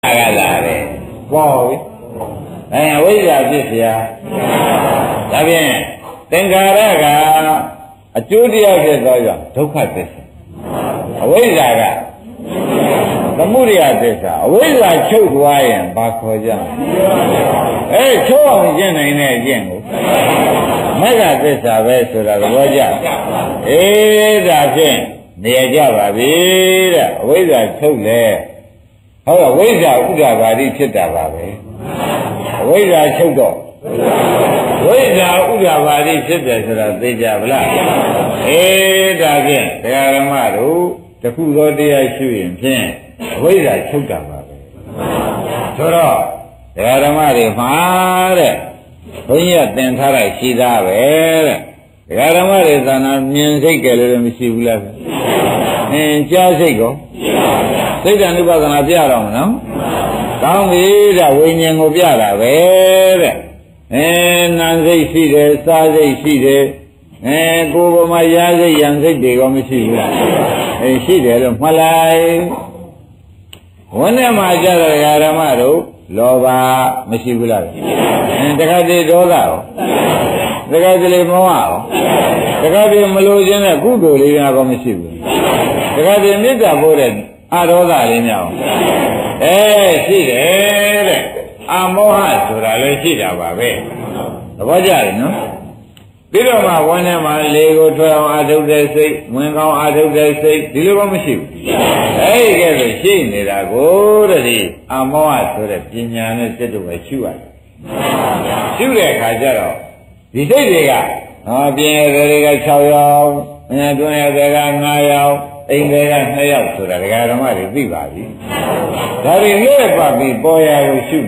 တယ်ပေါ့ဝိဇ္ဇာဖြစ်เสียဒါဖြင့်သင်္ခါရကအကျိုးတရားဖြစ်သောကြောင့်ဒုက္ခသစ္စာအဝိဇ္ဇာကသမုဒယသစ္စာအဝိဇ္ဇာချုပ်သွားရင်ဘာခေါ်ကြလဲချုပ်အောင်ကျင့်နိုင်တဲ့အကျင့်ကိုမဂ္ဂသစ္စာပဲဆိုတာသဘောကျဒါဖြင့်နေရကြပါပြီတဲ့အဝိဇ္ဇာချုပ်လဲဟုတ်လားဝိဇ္ဇာဥဒ္ဒဘာတိဖြစ်တာပါပဲအဝိဇ္ဇာချုပ်တော့ဝိဇ္ဇာဥဒ္ဒဘာတိဖြစ်တယ်ဆိုတာသိကြဗလားဒါဖြင့်ဒကာဓမ္မတို့တခုသောတရားရှိရင်ဖြင့်အဝိဇ္ဇာချုပ်တာပါပဲဆိုတော့ဒကာဓမ္မတွေမှာတဲ့ဘုန်းကြီးကသင်ထားတာရှိသားပဲတဲ့ဒကာဓမ္မတွေသာနာမြင်စိတ်ကြလည်းမရှိဘူးလားကြားစိတ်ကောစိတ်ဓာတ်ဥပဒနာပြရအောင်နော်ကောင်းပြီတဲ့ဝိညာဉ်ကိုပြတာပဲတဲ့နာစိတ်ရှိတယ်စားစိတ်ရှိတယ်ကိုယ်ပေါ်မှာရာစိတ်ယံစိတ်တွေကောမရှိဘူးလားရှိတယ်လို့မှတ်လိုက်ဝန်းထဲမှာကြတဲ့ဓမ္မတို့လောဘမရှိဘူးလားတခါတည်းဒေါသရောတခါတည်းမောဟရောတခါတည်းမလိုချင်တဲ့ကုသိုလ်လေးများကောမရှိဘူးတခါတည်းမေတ္တာပို့တဲ့အဒေါသလေးများရှိတယ်တဲ့အမောဟဆိုတာလည်းရှိတာပါပဲသဘောကျတယ်နော်ပြီးတော့မှဝန်းထဲမှာလေကိုထွက်အောင်အာထုတ်တဲ့စိတ်ဝင်ကောင်းအာထုတ်တဲ့စိတ်ဒီလိုမှမရှိဘူးကဲဆိုရှိနေတာကိုတဲ့ဒီအမောဟဆိုတဲ့ပညာနဲ့စိတ်တို့ပဲရှုရတယ်ရှုတဲ့အခါကျတော့ဒီစိတ်တွေကပြင်းရတဲ့တွေက6ယောက်တွင်းရတဲ့က9ယောက်အိမ်တွေက2ယောက်ဆိုတာဒကာဓမ္မတွေသိပါပြီဒါတွေလက်ပတ်ပြီးပေါ်ရာကိုရှု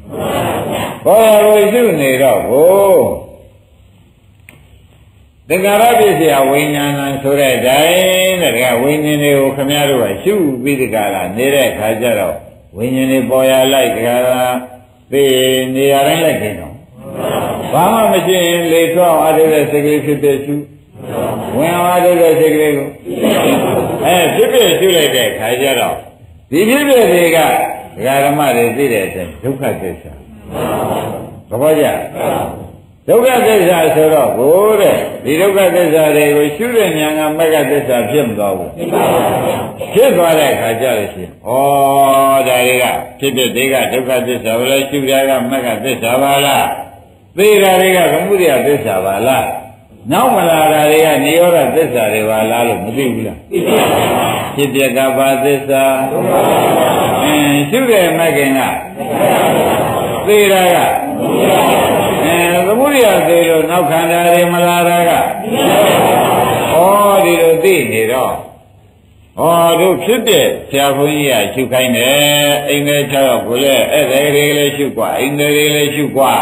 နေတော့ကိုသင်္ခါရပစ္စယဝိညာဏဆိုတဲ့အတိုင်းတဲ့ကဝိညာဉ်တွေကိုခမည်းတော်ကရှုပြီးတကလားနေတဲ့အခါကျတော့ဝိညာဉ်တွေပေါ်ရလိုက်တကလားသိနေရတိုင်းလိုက်ခင်တော့ဘာမှမရှိရင်လေထွက်အောင်အားထုတ်တဲ့စိတ်ကလေးဖြစ်ဖြစ်ရှုဝင်အောင်အားထုတ်တဲ့စိတ်ကလေးကိုဖြစ်ဖြစ်ရှုလိုက်တဲ့အခါကျတော့ဒီဖြစ်ဖြစ်တွေကဓမ္မတွေသိတဲ့အတိုင်းဒုက္ခသစ္စာသဘောကျဒုက္ခသစ္စာဆိုတော့ကိုတဲ့ဒီဒုက္ခသစ္စာတွေကိုရှုတဲ့ဉာဏ်ကမဂ္ဂသစ္စာဖြစ်မသွားဘူးဖြစ်သွားတဲ့အခါကျလို့ရှိရင်ဒါတွေကဖြစ်ဖြစ်တွေကဒုက္ခသစ္စာပဲရှုတာကမဂ္ဂသစ္စာပါလားသိတာတွေကသမုဒယသစ္စာပါလားနောက်မလာတာတွေကနိရောဓသစ္စာတွေပါလားလို့မသိဘူးလားဖြစ်ပြကဘာသစ္စာရှုတဲ့မဂ္ဂင်ကသိတာကသမုဒယသေလို့နောက်ခန္ဓာတွေမလာတာကဒီလိုသိနေတော့တို့ဖြစ်တဲ့ဆရာဘုန်းကြီးကရှုခိုင်းတယ်အိမ်ထဲ6ယောက်ကိုလည်းဧည့်သည်တွေလည်းရှုกว่าအိမ်သည်တွေလည်းရှုกว่า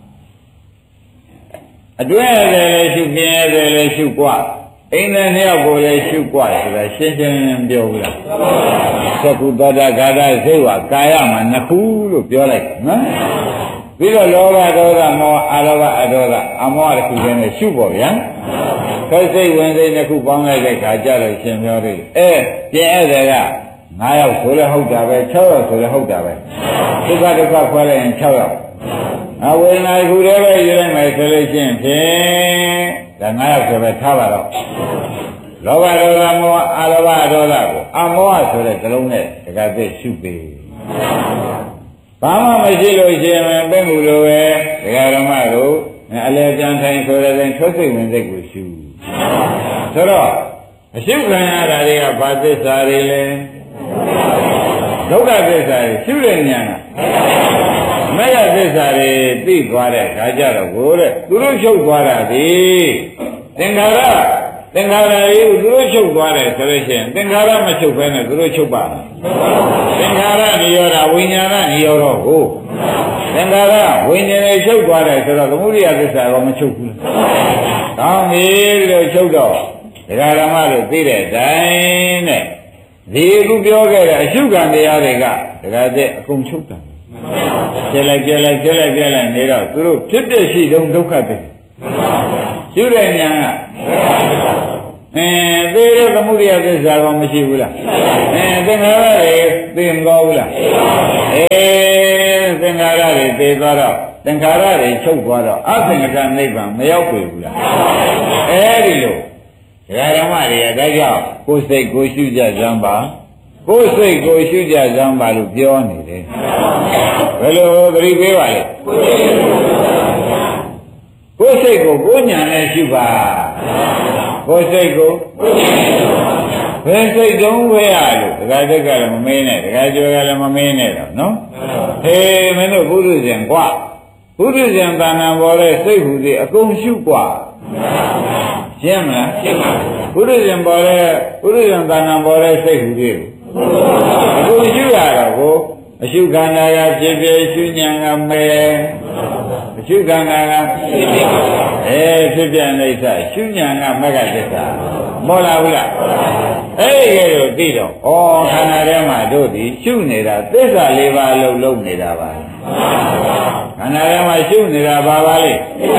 အတွင်းဧည့်သည်လည်းရှုပြင်းဧည့်သည်လည်းရှုกว่าအိမ်သည်2ယောက်ကိုလည်းရှုกว่าဆိုတာရှင်းရှင်းပြောဘူးလားသက္ကုတ္တဂါသစိတ်ဝါကာယမှာ2ခုလို့ပြောလိုက်နော်ပြီးတော့လောဘဒေါသမောဟအာလောဘအဒေါသအမောဟတစ်ခုတည်းနဲ့ရှုပေါ့ဗျာခိုးစိတ်ဝင်စိတ်တစ်ခုပေါင်းလိုက်တဲ့ခါကြလို့ရှင်ပြောတယ်ကျင်ဧည့်သည်က9ယောက်ဆိုလည်းဟုတ်တာပဲ6ယောက်ဆိုလည်းဟုတ်တာပဲဒုက္ခခွဲလိုက်ရင်6ယောက်ဝေဒနာတစ်ခုတည်းပဲယူလိုက်မယ်ဆိုလို့ရှိရင်ဖြင့်ဒါ9ယောက်ဆိုပဲထားပါတော့လောဘဒေါသမောဟအာလောဘအဒေါသကိုအမောဟဆိုတဲ့ကလုံးနဲ့တခါသိရှုပေးဘာမှမရှိလို့ရှိရင်ပြင့်မှုလိုပဲဒကာဓမ္မတို့အလဲပြန်ထိုင်ဆိုတဲ့တိုင်းထွက်စိတ်ဝင်စိတ်ကိုရှုဆိုတော့အရှုခံရတာတွေကဘာသစ္စာတွေလဲဒုက္ခသစ္စာတွေရှုတဲ့ဉာဏ်ကမဂ္ဂသစ္စာတွေသိသွားတဲ့ခါကျတော့ကိုတဲ့သူတို့ချုပ်သွားတာဒီသင်္ခါရကြီးသူတို့ချုပ်သွားတယ်ဆိုလို့ရှိရင်သင်္ခါရမချုပ်ဘဲနဲ့သူတို့ချုပ်ပါမယ်သင်္ခါရနိရောဓဝိညာဏနိရောဓကိုသင်္ခါရဝိညာဉ်နဲ့ချုပ်သွားတယ်ဆိုတော့သမုဒိယသစ္စာကမချုပ်ဘူး။ကောင်းပြီလို့ချုပ်တော့ဒကာဓမ္မတို့သိတဲ့အတိုင်းနဲ့ဒီအခုပြောခဲ့တဲ့အရှုခံတရားတွေကဒကာတဲ့အကုန်ချုပ်တာ။ကျက်လိုက်နေတော့သူတို့ဖြစ်တဲ့ရှိတုံးဒုက္ခတွေရှုတဲ့ဉာဏ်ကသေတဲ့သမုဒိယသစ္စာကောမရှိဘူးလားသင်္ခါရတွေသိမကောဘူးလားသင်္ခါရတွေသိသွားတော့သင်္ခါရတွေချုပ်သွားတော့အသင်္ခါရနိဗ္ဗာန်မရောက်ပြီဘူးလားအဲဒီလိုဒကာဓမ္မတွေကဒါကြောင့်ကိုယ်စိတ်ကိုရှုကြကြမ်းပါကိုယ်စိတ်ကိုရှုကြကြမ်းပါလို့ပြောနေတယ်ဘယ်လိုသတိပေးပါလဲကိုယ်စိတ်ကိုကိုယ်ညာနဲ့ရှုပါကိုယ်စိတ်ကိုဘယ်စိတ်တုံးဝဲရလို့ဒကာတက်ကလည်းမမင်းနဲ့ဒကာကျော်ကလည်းမမင်းနဲ့တော့နော်ဟေးမင်းတို့ဘုရုဇဉ်กว่าဘုရုဇဉ်တဏ္ဍာပေါ်တဲ့စိတ်ဟူသည်အကုန်ရှုกว่าရှင်းမလားရှင်းပါဘုရုဇဉ်ပေါ်တဲ့ဘုရုဇဉ်တဏ္ဍာပေါ်တဲ့စိတ်ဟူသည်အခုရှုရတော့ကိုအရှုခန္ဓာကဖြစ်ဖြစ်ရှုဉဏ်ကမဲ့အရှုခန္ဓာကဖြစ်ပြနေသရှုဉဏ်ကမက္ခသစ္စာမောလားဘူးလားအဲ့ဒီလိုသိတော့ခန္ဓာထဲမှာတို့ဒီရှုနေတာသစ္စာ၄ပါးလုံးနေတာပါခန္ဓာထဲမှာရှုနေတာဘာပါလဲ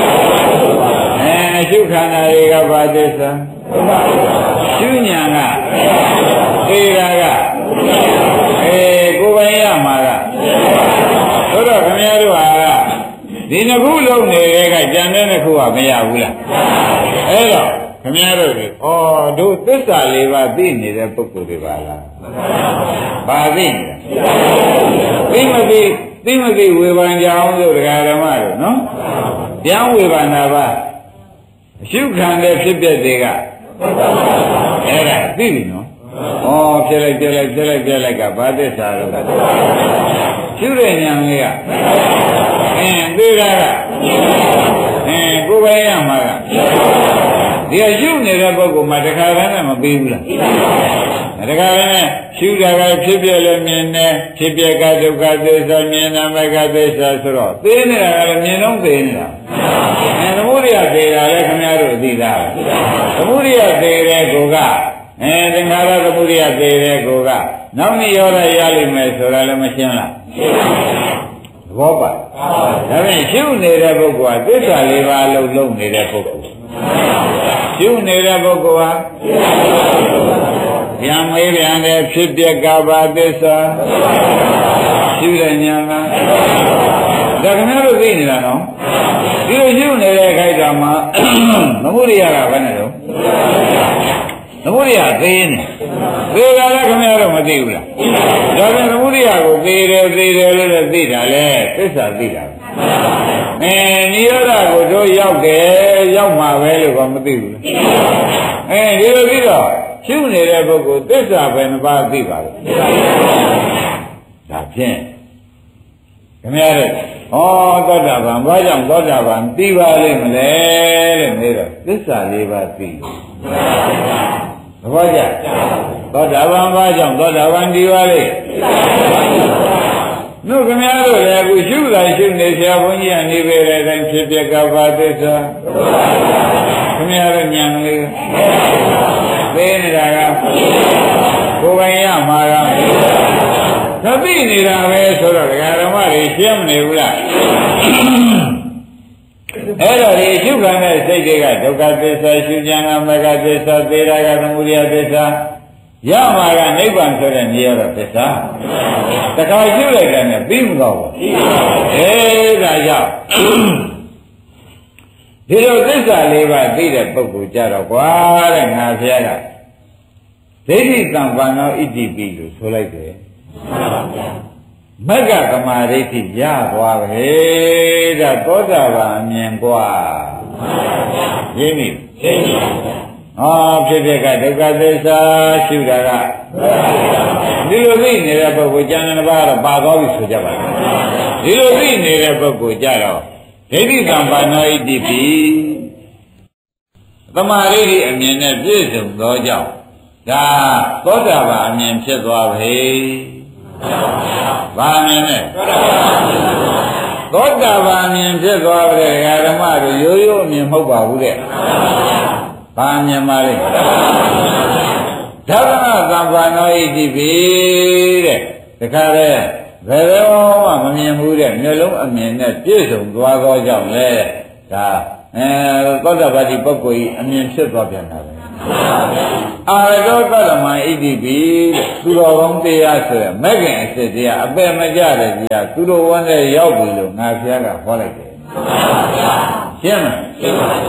ရှုခန္ဓာတွေကဘာသစ္စာရှုဉဏ်ကသေတာကကိုယ်ပိုင်ရမှာကဆိုတော့ခင်ဗျားတို့ဟာဒီနှစ်ခုလုံးနေတဲ့ကကြံတဲ့နှစ်ခုကမရဘူးလားအဲ့တော့ခင်ဗျားတို့ဒီတို့သစ္စာ၄ပါးသိနေတဲ့ပုဂ္ဂိုလ်တွေပါလားဘာသိနေသိမသိဝေဘာကြအောင်လို့တရားဓမ္မတို့နော်ပြန်ဝေဘာနာပါအရှုခံတဲ့ဖြစ်ပျက်တွေကအဲ့ဒါသိပြီနော်ဖြစ်လိုက်ကဘာသစ္စာတော့ရှုတဲ့ဉာဏ်လေးကသိတာကကိုယ်ပဲရမှာကဒီကရှုနေတဲ့ပုဂ္ဂိုလ်မှာတခါတည်းနဲ့မပြီးဘူးလားတခါတည်းနဲ့ရှုတာကဖြစ်ပြလည်းမြင်နေဖြစ်ပြကဒုက္ခသစ္စာမြင်နာမကသစ္စာဆိုတော့သိနေတာကလည်းမြင်တော့သိနေတာသမုဒိယသိတာလည်းခင်ဗျားတို့သိတာသမုဒိယသိတဲ့ကိုကသင်္ခါရသမုဒိယသိတဲ့ကိုကနောက်နေ့ရောရလိမ့်မယ်ဆိုတာလည်းမရှင်းလားသဘောပါဒါဖြင့်ရှုနေတဲ့ပုဂ္ဂိုလ်ကသစ္စာ၄ပါးလုံးနေတဲ့ပုဂ္ဂိုလ်ရှုနေတဲ့ပုဂ္ဂိုလ်ဟာပြန်မေးပြန်တဲ့ဖြစ်ပျက်ကဘာသစ္စာရှုတဲ့ဉာဏ်ကဒါခင်ဗျားတို့သိနေတာနော်ဒီလိုရှုနေတဲ့ခိုက်တာမှာသမုဒိယကဘယ်နဲ့တော့သမုဒိယသိနေသေတာလည်းခင်ဗျားတို့မသိဘူးလားဒါပြန်သမုဒိယကိုသေတယ်လို့လည်းသိတာလေသစ္စာသိတာနိရောဓကိုတို့ရောက်မှာပဲလို့ကမသိဘူးလားဒီလိုပြီးတော့ရှုနေတဲ့ပုဂ္ဂိုလ်သစ္စာပဲနှပါးသိပါလို့ဒါဖြင့်ခင်ဗျားတို့သောတာပန်ဘာကြောင့်သောတာပန်သိပါလိမ့်မလဲလို့နေတော့သစ္စာ၄ပါးသိသဘောကျသောတာပန်ဘာကြောင့်သောတာပန်ဒီပါလေနှုတ်ခင်ဗျားတို့လည်းအခုရှုတာရှုနေဆရာဘုန်းကြီးကနေပေတဲ့အတိုင်းဖြစ်ပြကဘာသစ္စာခင်ဗျားတို့ဉာဏ်လေးသိနေတာကကိုယ်ပိုင်ရမှာကသတိနေတာပဲဆိုတော့ဒကာဓမ္မတွေရှင်းမနေဘူးလားအဲ့တော့ဒီရှုခံတဲ့စိတ်တွေကဒုက္ခသစ္စာရှုဉာဏ်ကမဂ္ဂသစ္စာသေရာကသမုဒယသစ္စာရမှာကနိဗ္ဗာန်ဆိုတဲ့နေရာတော့သစ္စာတခါရှုလိုက်တယ်နဲ့ပြီးမတော့ဘူးဒါကြောင့်ဒီလိုသစ္စာ၄ပါးသိတဲ့ပုဂ္ဂိုလ်ကြတော့ကွာတဲ့ငါဖျားကဒိဋ္ဌိသံဃာနောဣတိပိလို့ဆိုလိုက်တယ်မဂ္ဂကမာဒိဋ္ဌိရသွားပဲဒါသောတာပန်အမြင်กว่าရင်းပြီဖြစ်ဖြစ်ကဒုက္ခသစ္စာရှုတာကဒီလိုသိနေတဲ့ပုဂ္ဂိုလ်ကျန်တဲ့ဘာတော့ပါသွားပြီဆိုကြပါလားဒီလိုသိနေတဲ့ပုဂ္ဂိုလ်ကြတော့ဒိဋ္ဌိကံပါဏိတိပိသမာဓိအမြင်နဲ့ပြည့်စုံသောကြောင့်ဒါသောတာပန်အမြင်ဖြစ်သွားပြီဘာမြင်နဲ့သောတာပန်အမြင်ဖြစ်သွားပြီဓမ္မတို့ရိုးရိုးအမြင်မဟုတ်ပါဘူးတဲ့ဘာမြင်ပါလဲဓမ္မသံဃာနောဣတိပိတဲ့တခါလဲဘယ်တော့မှမမြင်ဘူးတဲ့မျိုးလုံးအမြင်နဲ့ပြည့်စုံသွားသောကြောင့်လေဒါသောတာပတိပုဂ္ဂိုလ်ကြီးအမြင်ဖြစ်သွားပြန်တာပဲအာရောကရမဣတိပိသူတော်ကောင်းတရားဆိုရမဲ့ခင်အစစ်တရားအပယ်မကြတဲ့တရားသူတော်ဝန်းနဲ့ရောက်ပြီလို့ငါဖျားကဟောလိုက်တယ်ရှင်းမလားရှင်းပါပြီ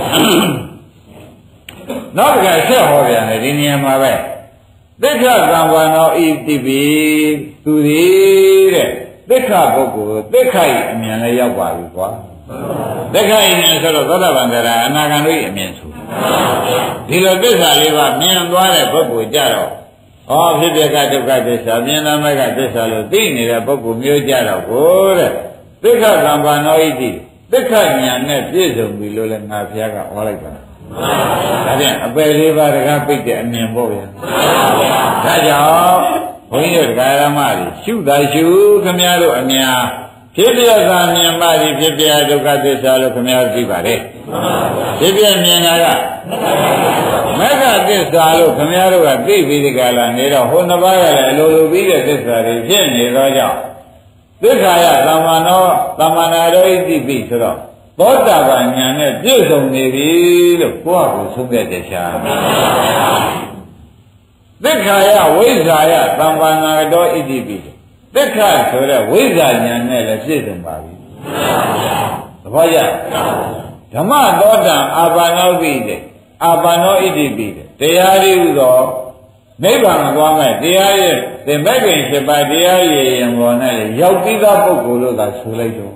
နောက်တစ်ခါဆက်ဟောပြန်တယ်ဒီနေရာမှာပဲသစ္စာကံဝါနောဣတိပိသူသည်တဲ့သစ္စာပုဂ္ဂိုလ်သစ္စာအမြင်လည်းရောက်ပါပြီကွာသစ္စာအမြင်ဆိုတော့သောတာပန်တရားအနာဂံတို့အမြင်ဆိုဒီလိုသစ္စာလေးပါမြင်သွားတဲ့ပုဂ္ဂိုလ်ကြတော့ဟောဖြစ်ပြကဒုက္ခသစ္စာမြင်နာမကသစ္စာလို့သိနေတဲ့ပုဂ္ဂိုလ်မျိုးကြတော့ကိုတဲ့သစ္စာကံဝါနောဣတိသစ္စာဉာဏ်နဲ့ပြည့်စုံပြီလို့လည်းငါဖျားကဟောလိုက်ပါဒါဖြင့်အပယ်လေးပါးတကားပိတ်တဲ့အမြင်ပေါ့ဗျာဒါကြောင့်ဘုန်းကြီးတို့တရားဓမ္မတွေရှုတာရှုခမည်းတော်အများဖြစ်ပြသာမြင်ပါသည်ဖြစ်ပြဒုက္ခသစ္စာလို့ခမည်းတော်သိပါတယ်ဖြစ်ပြမြင်တာကမဂ္ဂသစ္စာလို့ခမည်းတော်ကသိပြီးဒီကလာနေတော့ဟိုနှစ်ပါးကလည်းအလိုလိုပြီးတဲ့သစ္စာတွေဖြစ်နေတော့ကြောင့်သစ္စာယသမ္မာနောသမ္မာနာရောဣတိပိဆိုတော့သောတာပန်ဉာဏ်နဲ့ပြည့်စုံနေပြီလို့ကိုယ့်အကိုဆုံးဖြတ်တဲ့ရှားသစ္စာယဝိဇ္ဇာယသမ္ပန္နာတော်ဣတိပိသစ္စာဆိုတဲ့ဝိဇ္ဇာဉာဏ်နဲ့လည်းပြည့်စုံပါပြီသဘောကျဓမ္မသောတံအာပါနောပိတဲ့အာပါနောဣတိပိတဲ့တရားရည်ဥသောနိဗ္ဗာန်သွားမဲ့တရားရဲ့သင်္ဘေကိ7ပါးတရားရည်ရင်ပေါ်နဲ့ရောက်ပြီးသားပုဂ္ဂိုလ်လို့သာဆိုလိုက်တော့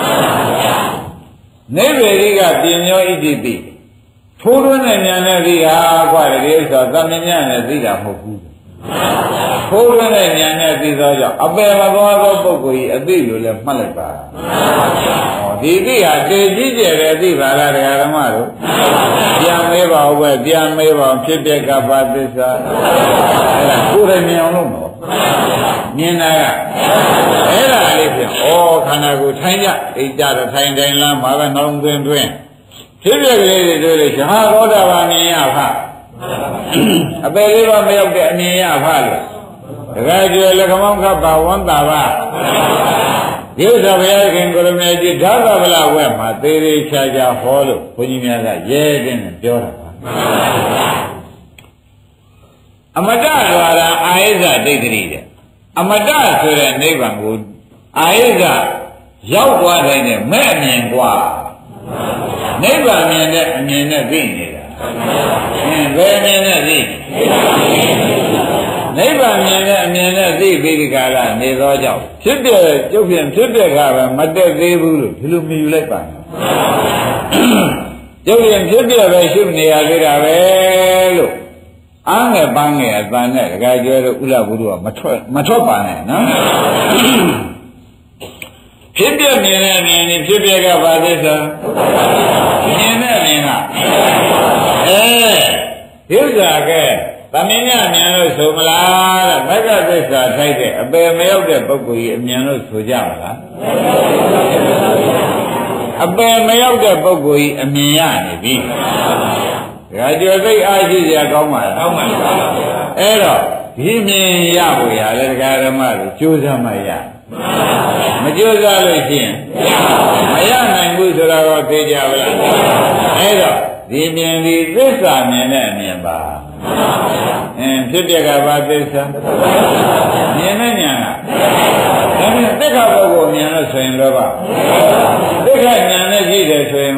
နိဗ္ဗေရိကပြင်းရောဣတိပိထိုးထွင်းတဲ့ဉာဏ်နဲ့သိတာကွာတကယ်ဆိုသမဉ္ဇဏ်နဲ့သိတာမဟုတ်ဘူးထိုးထွင်းတဲ့ဉာဏ်နဲ့သိသောကြောင့်အပယ်မသွားသောပုဂ္ဂိုလ်ကြီးအသိလို့လည်းမှတ်လိုက်ပါဟောဒီသိဟာတည်ကြည့်ကြတယ်သိပါလားတရားဓမ္မတို့ပြန်မေးပါဦးပဲပြန်မေးပါဖြစ်ပြကပ္ပသစ္စာအဲ့ဒါကိုယ်ရမြင်အောင်လို့နော်မြင်တာကအဲ့ဒါလေးဖြင့်ဩခန္ဓာကိုယ်ထိုင်ကြအိတ်ကြတော့ထိုင်တိုင်းလားမှာပဲနှလုံးသွင်းတွင်းဖြစ်ပြကလေးတွေတွေ့လို့ရှားသောတာပန်မြင်ရဖအပယ်လေးပါမရောက်တဲ့အမြင်ရဖလို့တခါကျွယ်လက်ခမောင်းခပ်ပါဝန္တာပါဒီဥစ္စာဘုရားခင်ကိုရမေကြီးဓာတ်ဗလာဝဲမှာသေးသေးချာချာဟောလို့ဘုန်းကြီးများကရဲတဲ့နဲ့ပြောတာပါအမတ္တద్వారాအာယိဇဒိဋ္ဌိတဲ့အမတ္တဆိုတဲ့နိဗ္ဗာန်ကိုအာယိဇရောက်သွားတိုင်းနဲ့မဲ့အမြင်กว่าနိဗ္ဗာန်မြင်တဲ့အမြင်နဲ့သိနေတာဘယ်မြင်နဲ့သိနိဗ္ဗာန်မြင်တဲ့အမြင်နဲ့သိပြီးဒီကလာနေသောကြောင့်ဖြစ်တဲ့ကျုပ်ဖြင့်ဖြစ်တဲ့ကပဲမတက်သေးဘူးလို့ဒီလိုမြည်လိုက်ပါနဲ့ကျုပ်ဖြင့်ဖြစ်တဲ့ပဲရှုနေရသေးတာပဲလို့အားငယ်ပန်းငယ်အတန်နဲ့တခါကျွဲလို့ဥလဘုရုကမထွက်ပါနဲ့နော်ဖြစ်ပြမြင်တဲ့မြင်နေဖြစ်ပြကဘာသစ္စာမြင်တဲ့မြင်ကဒီဥစ္စာကသမင်းညမြင်လို့ဆိုမလားတဲ့မဂ္ဂသစ္စာထိုက်တဲ့အပယ်မရောက်တဲ့ပုဂ္ဂိုလ်ကြီးအမြင်လို့ဆိုကြမလားအပယ်မရောက်တဲ့ပုဂ္ဂိုလ်ကြီးအမြင်ရနေပြီဒါကြွယ်သိအားရှိစရာကောင်းပါလားကောင်းပါပါအဲ့တော့ဒီမြင်ရဖို့ရလေတရားဓမ္မကိုကြိုးစားမှရမကြိုးစားလို့ရှိရင်မရနိုင်ဘူးဆိုတော့သိကြပါလားအဲ့တော့ဒီမြင်ဒီသစ္စာမြင်တဲ့အမြင်ပါဖြစ်ပြကဘာသစ္စာမြင်တဲ့ညာကဒါနဲ့သစ္စာပုဂ္ဂိုလ်မြင်လို့ဆိုရင်လောဘသစ္စာညာနဲ့ကြည့်တယ်ဆိုရင်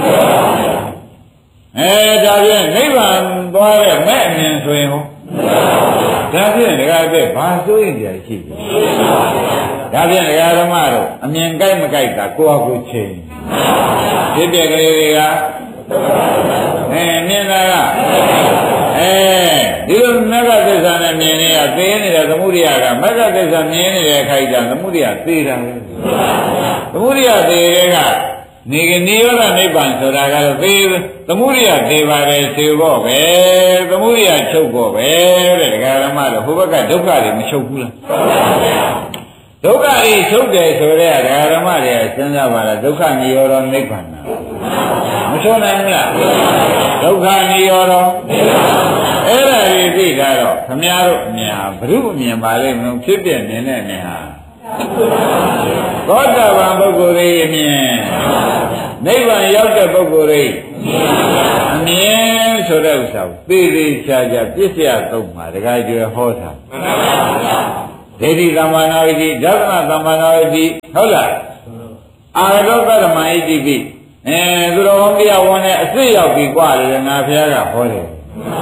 ဒါဖြင့်နိဗ္ဗာန်သွားတဲ့မဲ့အမြင်ဆိုရင်ဟောဒါဖြင့်ဒကာတဲ့ဘာစိုးရင်ကြာရှိတယ်ဒါဖြင့်ဒကာဓမ္မတို့အမြင်ကြိုက်မကြိုက်တာကိုယ့်အကူချင်းဖြစ်တဲ့ကလေးတွေကမြင်တာကဒီလိုမဂ္ဂသစ္စာနဲ့မြင်နေတာသိနေတဲ့သမုဒိယကမဂ္ဂသစ္စာမြင်နေတဲ့ခိုက်တာသမုဒိယသိတာပဲသမုဒိယသိတဲ့ကနေရောဓနိဗ္ဗာန်ဆိုတာကတော့သေသမုဒိယသေပါတယ်သေဖို့ပဲသမုဒိယချုပ်ဖို့ပဲတဲ့ဒကာဓမ္မတို့ဟိုဘက်ကဒုက္ခတွေမချုပ်ဘူးလားဒုက္ခတွေချုပ်တယ်ဆိုတဲ့ဒကာဓမ္မတွေစဉ်းစားပါလားဒုက္ခនិရောဓနိဗ္ဗာန်မချုပ်နိုင်ဘူးလားဒုက္ခនិရောဓအဲ့ဒါတွေသိတာတော့ခမည်းတော်အမြင်ဟာဘုရုအမြင်ပါလိမ့်မလို့ဖြစ်ပြနေတဲ့အမြင်ဟာသောတာပန်ပုဂ္ဂိုလ်ရဲ့အမြင်နိဗ္ဗာန်ရောက်တဲ့ပုဂ္ဂိုလ်ရဲ့အမြင်ဆိုဆိုတဲ့ဥစ္စာကိုသေသေးချာချာပြည့်စရာသုံးမှာတခါကျွယ်ဟောတာမှန်ပါဗျာဒိဋ္ဌိသမ္မာနာဝိတိဓမ္မသမ္မာနာဝိတိဟုတ်လားအာရောကဓမ္မဣတိပိသူတော်ကောင်းတရားဝန်နဲ့အစ်စ်ရောက်ပြီกว่าလေငါဘုရားကဟောတယ်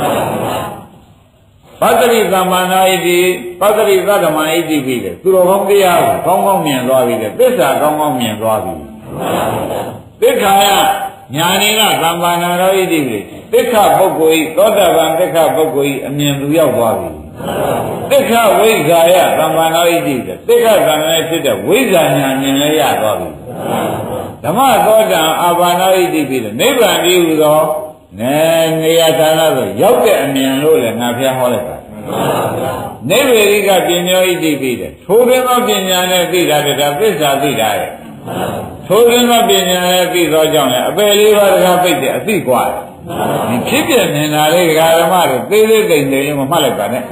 ပတ္တိသမ္မာနာဣတိပတ္တိသဓမ္မဣတိပိလေသူတော်ကောင်းတရားကိုကောင်းကောင်းမြင်သွားပြီလေသစ္စာကောင်းကောင်းမြင်သွားပြီသစ္စာယညာနေကသမ္မာနာရောဣတိပိသစ္စာပုဂ္ဂိုလ်ဤသောတာပန်သစ္စာပုဂ္ဂိုလ်ဤအမြင်သူရောက်သွားပြီသစ္စာဝိဇ္ဇာယသမ္မာနာဣတိပိသစ္စာသံဃာဖြစ်တဲ့ဝိဇ္ဇာညာမြင်လည်းရသွားပြီဓမ္မသောတံအာဘာနာဣတိပိနိဗ္ဗာန်ဤဟူသောနေရာဌာနဆိုရောက်တဲ့အမြင်လို့လည်းငါဖျားဟောလိုက်တာနိဗ္ဗေရိကပညာဣတိပိထိုတွင်သောပညာနဲ့သိတာတည်းသစ္စာသိတာရဲ့ထိုတွင်သောပညာနဲ့သိသောကြောင့်လည်းအပယ်လေးပါးတကားပိတ်တဲ့အသိกว่าဒီဖြစ်ပြနေတာလေဒကာဓမ္မတွေသေးသေးတိမ်တိမ်လေးမမှတ်လိုက်ပါနဲ့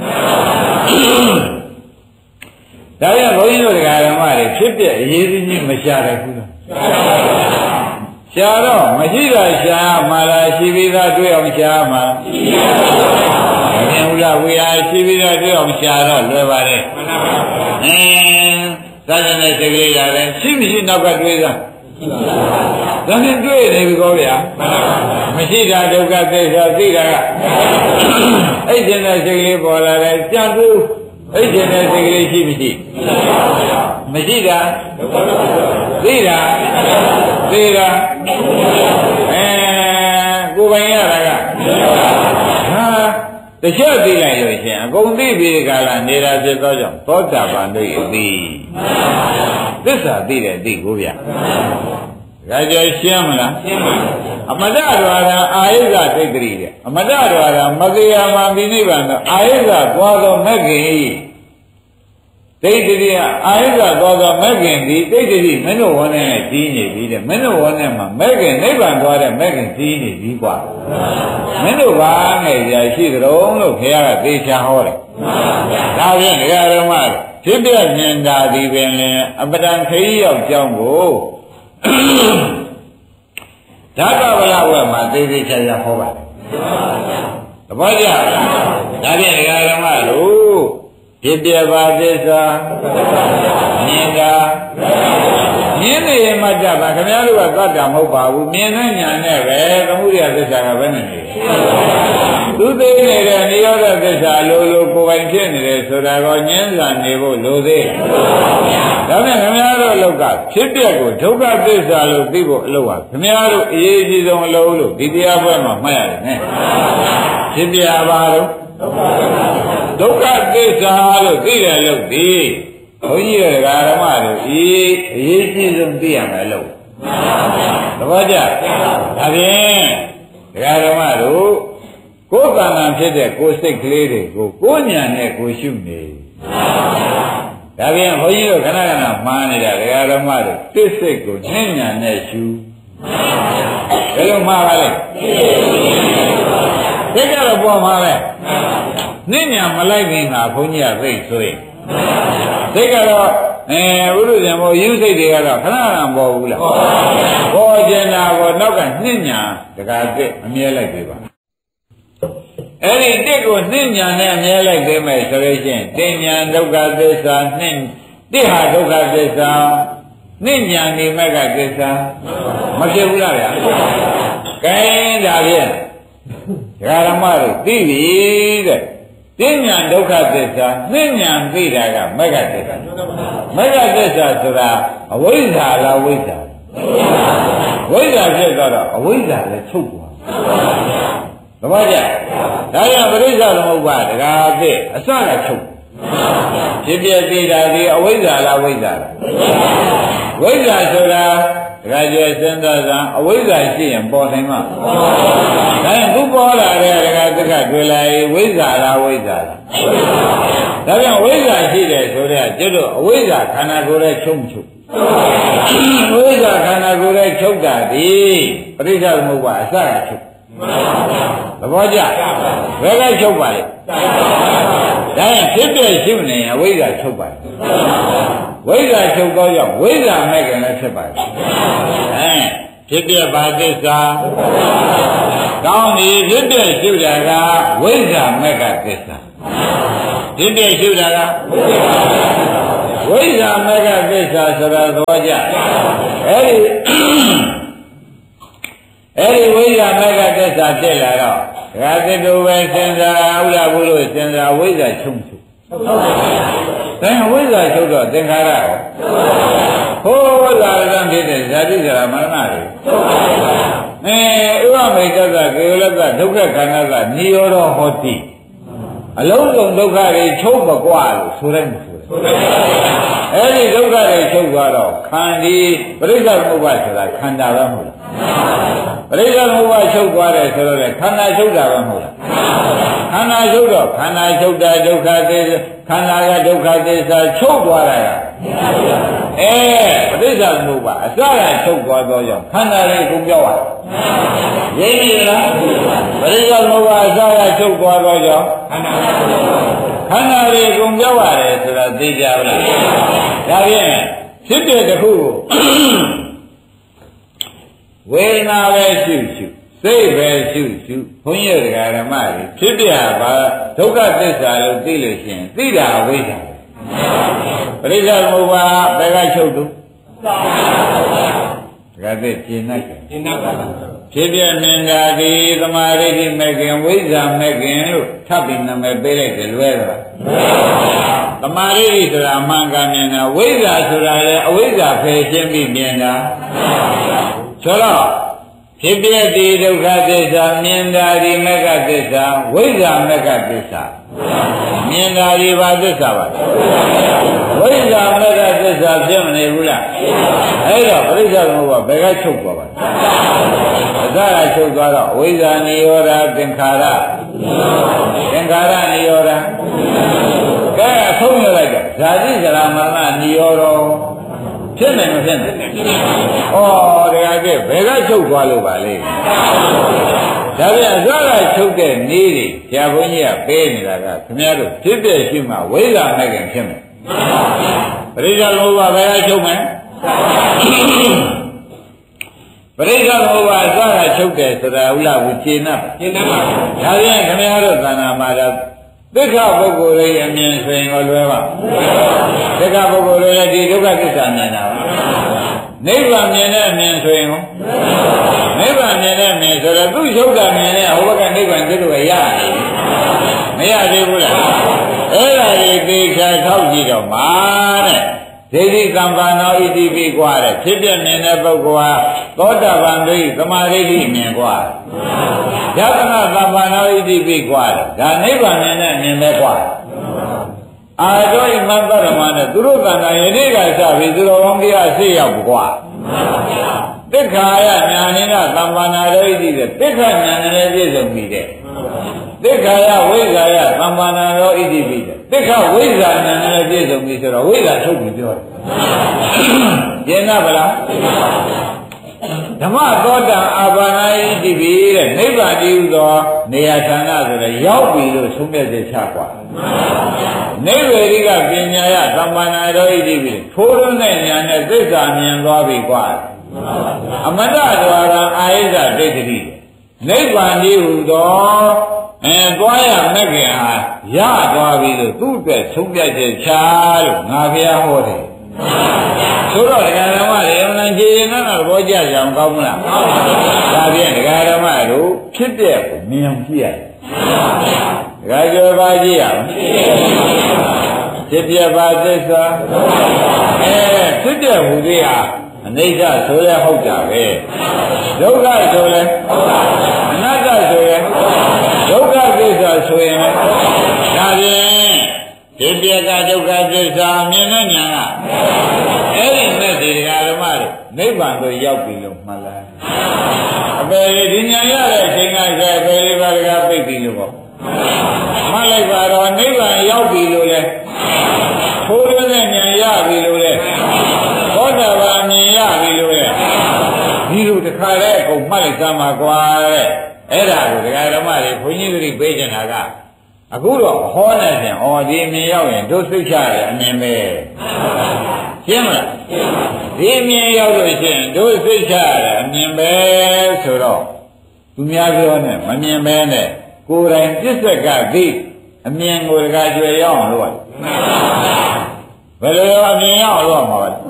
ဒါပြန်ဘုန်းကြီးတို့ဒကာဓမ္မတွေဖြစ်ပြအရေးကြီးမရှာတယ်ဘူးလားရှာတော့မရှိတာရှာမှာလားရှိပြီးသားတွေ့အောင်ရှာမှာရှိပါဘူး။မြင်ဦးလားဝေဟာရှိပြီးသားတွေ့အောင်ရှာတော့လွယ်ပါလေ။မှန်ပါပါ။သာသနာ့စိတ်ကလေးလာတယ်ရှိမရှိနောက်ကတွေးသားရှိပါဘူး။ဒါနဲ့တွေ့နေပြီကောဗျာ။မှန်ပါပါ။မရှိတာဒုက္ခသစ္စာသိတာကအဲ့ဒီနဲ့စိတ်ကလေးပေါ်လာတယ်ကြံသူအဲ့ဒီနဲ့စိတ်ကလေးရှိမရှိမရှိတာသိတာသိတာကိုယ်ပိုင်ရတာကဟာတခြားသိလိုက်လို့ရှင်အကုန်သိပြီဒီကလာနေတာဖြစ်သောကြောင့်သောတာပန်တို့အသိသစ္စာသိတဲ့သိကိုဗျာဒါကြောင့်ရှင်းမလားရှင်းပါအမတ္တဒွါရအာယိဇသိတ္တိတဲ့အမတ္တဒွါရမကေယမံပိနိဗ္ဗာန်သောအာယိဇသွားသောမဂ္ဂင်ဒိဋ္ဌိကအာယုဇသောသောမဂ္ဂင်ဒီဒိဋ္ဌိမင်းတို့ဝန်းနဲ့ကြီးနေပြီတဲ့မင်းတို့ဝန်းနဲ့မှာမဂ္ဂင်နိဗ္ဗာန်သွားတဲ့မဂ္ဂင်ကြီးနေပြီกว่าမင်းတို့ဘာနဲ့ကြာရှိကြုံလို့ခင်ဗျားကသေချာဟောတယ်ဒါဖြင့်ဒကာတော်မဖြစ်ပြမြင်တာဒီပင်လင်အပဒံခရီးရောက်ကြောင်းကိုဓာတဗလဝက်မှာသေသေးချာချာဟောပါတယ်သဘောကျလားဒါဖြင့်ဒကာတော်မတို့ဖြစ်ပြပါသစ္စာမြင်တာမြင်နေမှကြပါခင်ဗျားတို့ကသတ္တမဟုတ်ပါဘူးမြင်တဲ့ညာနဲ့ပဲသမုဒိယသစ္စာကဘယ်နဲ့နေသူသိနေတဲ့နိရောဓသစ္စာလိုလိုကိုယ်ပိုင်ဖြစ်နေတယ်ဆိုတာကိုညင်းစာနေဖို့လိုသေးဒါနဲ့ခင်ဗျားတို့အလုပ်ကဖြစ်ပြကိုဒုက္ခသစ္စာလို့သိဖို့အလုပ်ပါခင်ဗျားတို့အရေးကြီးဆုံးအလုပ်လို့ဒီတရားပွဲမှာမှတ်ရတယ်နဲ့ဖြစ်ပြပါတော့ဒုက္ခသစ္စာလို့သိတယ်လို့ဒီဘုန်းကြီးရဲ့ဓမ္မတို့အရေးကြီးဆုံးသိရမယ်လို့သဘောကျဒါဖြင့်ဓမ္မတို့ကိုယ်ကံကံဖြစ်တဲ့ကိုယ်စိတ်ကလေးတွေကိုကိုယ်ဉာဏ်နဲ့ကိုယ်ရှုနေဒါဖြင့်ဘုန်းကြီးတို့ခဏခဏမှားနေတာဓမ္မတို့စိတ်စိတ်ကိုဉာဏ်နဲ့ရှုဘယ်လိုမှားပါလဲစိတ်ကတော့ပေါ်မှာပဲနင့်ညာမလိုက်ခင်ကဘုန်းကြီးကသိဆိုရင်စိတ်ကတော့ဘုရုဇံဘောယူစိတ်တွေကတော့ခဏခဏပေါ်ဘူးလားပေါ်ကျင်တာကိုနောက်ကနှင့်ညာတကားတက်အမြဲလိုက်ပေးပါအဲ့ဒီတက်ကိုနှင့်ညာနဲ့အမြဲလိုက်ပေးမယ်ဆိုလို့ရှိရင်တင်ညာဒုက္ခသစ္စာနှင့်တိဟာဒုက္ခသစ္စာနှင့်ညာနေမဲ့ကသစ္စာမဖြစ်ဘူးလားဗျာကဲဒါဖြင့်ဓမ္မတို့သိပြီတဲ့သိဉာဏ်ဒုက္ခသစ္စာသိဉာဏ်သိတာကမဂ္ဂသစ္စာမဂ္ဂသစ္စာဆိုတာအဝိဇ္ဇာလားဝိဇ္ဇာဝိဇ္ဇာဖြစ်တော့အဝိဇ္ဇာလည်းချုပ်သွားသဘောကျဒါကြောင့်ပရိစ္ဆာသမုပ္ပါဒကာအဖြစ်အစကချုပ်ဖြစ်ပြသိတာဒီအဝိဇ္ဇာလားဝိဇ္ဇာလားဝိဇ္ဇာဆိုတာဒကာကျေစဉ်းစားစမ်းအဝိဇ္ဇာရှိရင်ပေါ်နိုင်မှာဒါရင်ခုပေါ်လာတဲ့ဒကာတက္ကတွေ့လာရင်ဝိဇ္ဇာလားဝိဇ္ဇာလားဒါပြန်ဝိဇ္ဇာရှိတယ်ဆိုတော့ကျွတ်တို့အဝိဇ္ဇာခန္ဓာကိုယ်ရဲ့ချုပ်ချုပ်ဝိဇ္ဇာခန္ဓာကိုယ်ရဲ့ချုပ်တာဒီပရိစ္ဆေသမုပ္ပါအစကချုပ်သဘောကျဘယ်ကချုပ်ပါလဲဒါရင်ဖြစ်ပြရှိနေရင်ဝိဇ္ဇာချုပ်ပါဝိဇ္ဇာချုပ်တော့ကြောင့်ဝိဇ္ဇာမဲ့ကလည်းဖြစ်ပါတယ်ဖြစ်ပြပါသစ္စာကောင်းပြီဖြစ်တဲ့ရှုတာကဝိဇ္ဇာမက္ခသစ္စာဖြစ်တဲ့ရှုတာကဝိဇ္ဇာမက္ခသစ္စာဆိုတာသဘောကျအဲ့ဒီဝိဇ္ဇာမက္ခသစ္စာတက်လာတော့ဒါသတ္တဝေစဉ်းစားဥလာဘူးလို့စဉ်းစားဝိဇ္ဇာချုပ်ချုပ်ဒါဝိဇ္ဇာချုပ်တော့သင်္ခါရရောဟိုးလာရံဖြစ်တဲ့ဇာတိဇရာမရဏတွေဥပမေတ္တကကေဝလကဒုက္ခခန္ဓာကနိရောဓဟောတိအလုံးစုံဒုက္ခတွေချုပ်မကွာလို့ဆိုတယ်မဆိုတယ်အဲ့ဒီဒုက္ခတွေချုပ်သွားတော့ခန္ဒီပရိစ္ဆေသမုပ္ပါဆိုတာခန္ဓာပဲမဟုတ်လားပရိစ္ဆေသမုပ္ပါချုပ်သွားတယ်ဆိုတော့ခန္ဓာချုပ်တာပဲမဟုတ်လားခန္ဓာချုပ်တော့ခန္ဓာချုပ်တာဒုက္ခသစ္စာခန္ဓာကဒုက္ခသစ္စာချုပ်သွားတာကပရိစ္ဆေသမုပ္ပါအစကချုပ်သွားတော့ကြောင့်ခန္ဓာတွေကုန်ပြောက်သွားရင်းနေလားပရိစ္ဆေသမုပ္ပါအစကချုပ်သွားတော့ကြောင့်ခန္ဓာတွေကုန်ပြောက်ရတယ်ဆိုတာသိကြပါလားဒါဖြင့်ဖြစ်တဲ့တစ်ခုကိုဝေဒနာပဲရှုရှုစိတ်ပဲရှုရှုဘုန်းကြီးတရားဓမ္မတွေဖြစ်ပြပါဒုက္ခသစ္စာလို့သိလို့ရှိရင်သိတာအဝိဇ္ဇာပရိစ္ဆေသမုပ္ပါဘယ်ကချုပ်တုဒါကသိရှင်းနိုင်တယ်ဖြစ်ပြနေတာဒီသမာဓိတိမဲ့ခင်ဝိဇ္ဇာမဲ့ခင်လို့ထပ်ပြီးနာမည်ပေးလိုက်တယ်လွဲတော့သမာဓိတိဆိုတာအမှန်ကန်မြင်တာဝိဇ္ဇာဆိုတာလည်းအဝိဇ္ဇာဖယ်ရှင်းပြီးမြင်တာဆိုတော့ဖြစ်ပြဒီဒုက္ခသစ္စာမြင်တာဒီမက္ခသစ္စာဝိဇ္ဇာမက္ခသစ္စာမြင်တာဒီဘာသစ္စာပါဝိဇ္ဇာမက္ခသစ္စာဖြစ်မနေဘူးလားအဲ့တော့ပရိစ္ဆေသမုပ္ပါဘယ်ကချုပ်သွားပါလဲအစကချုပ်သွားတော့ဝိဇ္ဇာနိရောဓသင်္ခါရနိရောဓကဲအဆုံးရလိုက်တော့ဇာတိဇရာမရဏနိရောဓဖြစ်နိုင်မဖြစ်နိုင်ဩတရားကျဘယ်ကချုပ်သွားလို့ပါလဲဒါပြန်အစကချုပ်တဲ့နေတွေဆရာဘုန်းကြီးကပေးနေတာကခင်ဗျားတို့ဖြစ်ပြရှိမှဝိဇ္ဇာမဲ့ခင်ဖြစ်မယ်ပရိစ္ဆေသမုပ္ပါဘယ်ကချုပ်မယ်ပရိစ္ဆေသမုပ္ပါအစကချုပ်တယ်ဆိုတာဥလာဘူးရှင်း납ပါဒါပြန်ခင်ဗျားတို့သဏ္ဍာန်မှာတော့သစ္စာပုဂ္ဂိုလ်ရဲ့အမြင်ဆိုရင်ကိုလွယ်ပါသစ္စာပုဂ္ဂိုလ်ရဲ့ဒီဒုက္ခသစ္စာမြင်တာပါနိဗ္ဗာန်မြင်တဲ့အမြင်ဆိုရင်ကိုနိဗ္ဗာန်မြင်တဲ့အမြင်ဆိုတော့သူ့ရုပ်ကမြင်တဲ့ဟိုဘက်ကနိဗ္ဗာန်သစ္စာရရတယ်မရသေးဘူးလားအဲ့ဒါကြီးသေချာထောက်ကြည့်တော့မှာတဲ့ဒိဋ္ဌိကံပါဏောဣတိပိကွာတဲ့ဖြစ်ပြမြင်တဲ့ပုဂ္ဂိုလ်ဟာသောတာပန်ဒိဋ္ဌိသမာဓိဋ္ဌိမြင်ကွာယတနာကံပါဏောဣတိပိကွာတဲ့ဒါနိဗ္ဗာန်မြင်တဲ့မြင်ပဲကွာအာတောဣမံပရမနဲ့သူတို့ကံတာယနေ့ကစပြီးသူတော်ကောင်းတရားရှေ့ရောက်ကွာတိခါယညာနိနာကံပါဏောဣတိတဲ့တိခါညာနဲ့ပြည့်စုံပြီတဲ့တိခါယဝိဇ္ဇာယကံပါဏောဣတိပိတဲ့တိခါဝိဇ္ဇာညာနဲ့ပြည့်စုံပြီဆိုတော့ဝိဇ္ဇာထုတ်ပြီးပြောတယ်ကျင်နာဗလားဓမ္မသောတာအာဘာနာဣတိပိတဲ့နိဗ္ဗာန်တည်းဟူသောနေရာဌာနဆိုတော့ရောက်ပြီလို့ဆုံးဖြတ်ချက်ချကွာနိဗ္ဗေရိကပညာယသမ္မာနာရောဣတိပိထိုးရုံးတဲ့ဉာဏ်နဲ့သစ္စာမြင်သွားပြီကွာအမတ္တဒွါရအာယိဇဒိဋ္ဌိနိဗ္ဗာန်တည်းဟူသောသွားရမဲ့ခင်ဟာရသွားပြီလို့သူ့အတွက်ဆုံးဖြတ်ချက်ချလို့ငါဘုရားဟောတယ်ဆိုတော့ဒကာဓမ္မတွေအမှန်ကြီးရင်တော့ဘောကြကြအောင်ကောင်းမလားဒါဖြင့်ဒကာဓမ္မတို့ဖြစ်တဲ့ကိုမြင်အောင်ကြည့်ရတယ်ဒကာကျော်ပါကြည့်ရအောင်ဖြစ်ပြပါသစ္စာဖြစ်တဲ့ဟူသေးဟာအနိစ္စဆိုလဲဟုတ်တာပဲဒုက္ခဆိုလဲအနတ္တဆိုလဲဒုက္ခသစ္စာဆိုရင်ဒါဖြင့်ဖြစ်ပြကဒုက္ခသစ္စာမြင်တဲ့ဉာဏ်ကအဲ့ဒီမဲ့ဒီဓမ္မတွေနိဗ္ဗာန်ကိုရောက်ပြီလို့မှတ်လားအပေဒီဉာဏ်ရတဲ့အချိန်ကကျအပေလေးပါးကပြိတ်ပြီလို့ပေါ့မှတ်လိုက်ပါတော့နိဗ္ဗာန်ရောက်ပြီလို့လဲထိုးရတဲ့ဉာဏ်ရပြီလို့လဲသောတာပန်မြင်ရပြီလို့လဲဒီလိုတခါလဲအကုန်မှတ်လိုက်သမှာကွာတဲ့အဲ့ဒါကိုဒကာဓမ္မတွေဘုန်းကြီးတွေပေးကြတာကအခုတော့ဟောနေတယ်ဒီအမြင်ရောက်ရင်တို့သိချရတယ်အမြင်ပဲရှင်းမလားဒီအမြင်ရောက်လို့ရှိရင်တို့သိချရတယ်အမြင်ပဲဆိုတော့သူများပြောနဲ့မမြင်ပဲနဲ့ကိုယ်တိုင်ပြစ္ဆက်ကသိအမြင်ကိုတကားကျွေရအောင်လို့ဘယ်လိုအမြင်ရအောင်လို့မှာပါ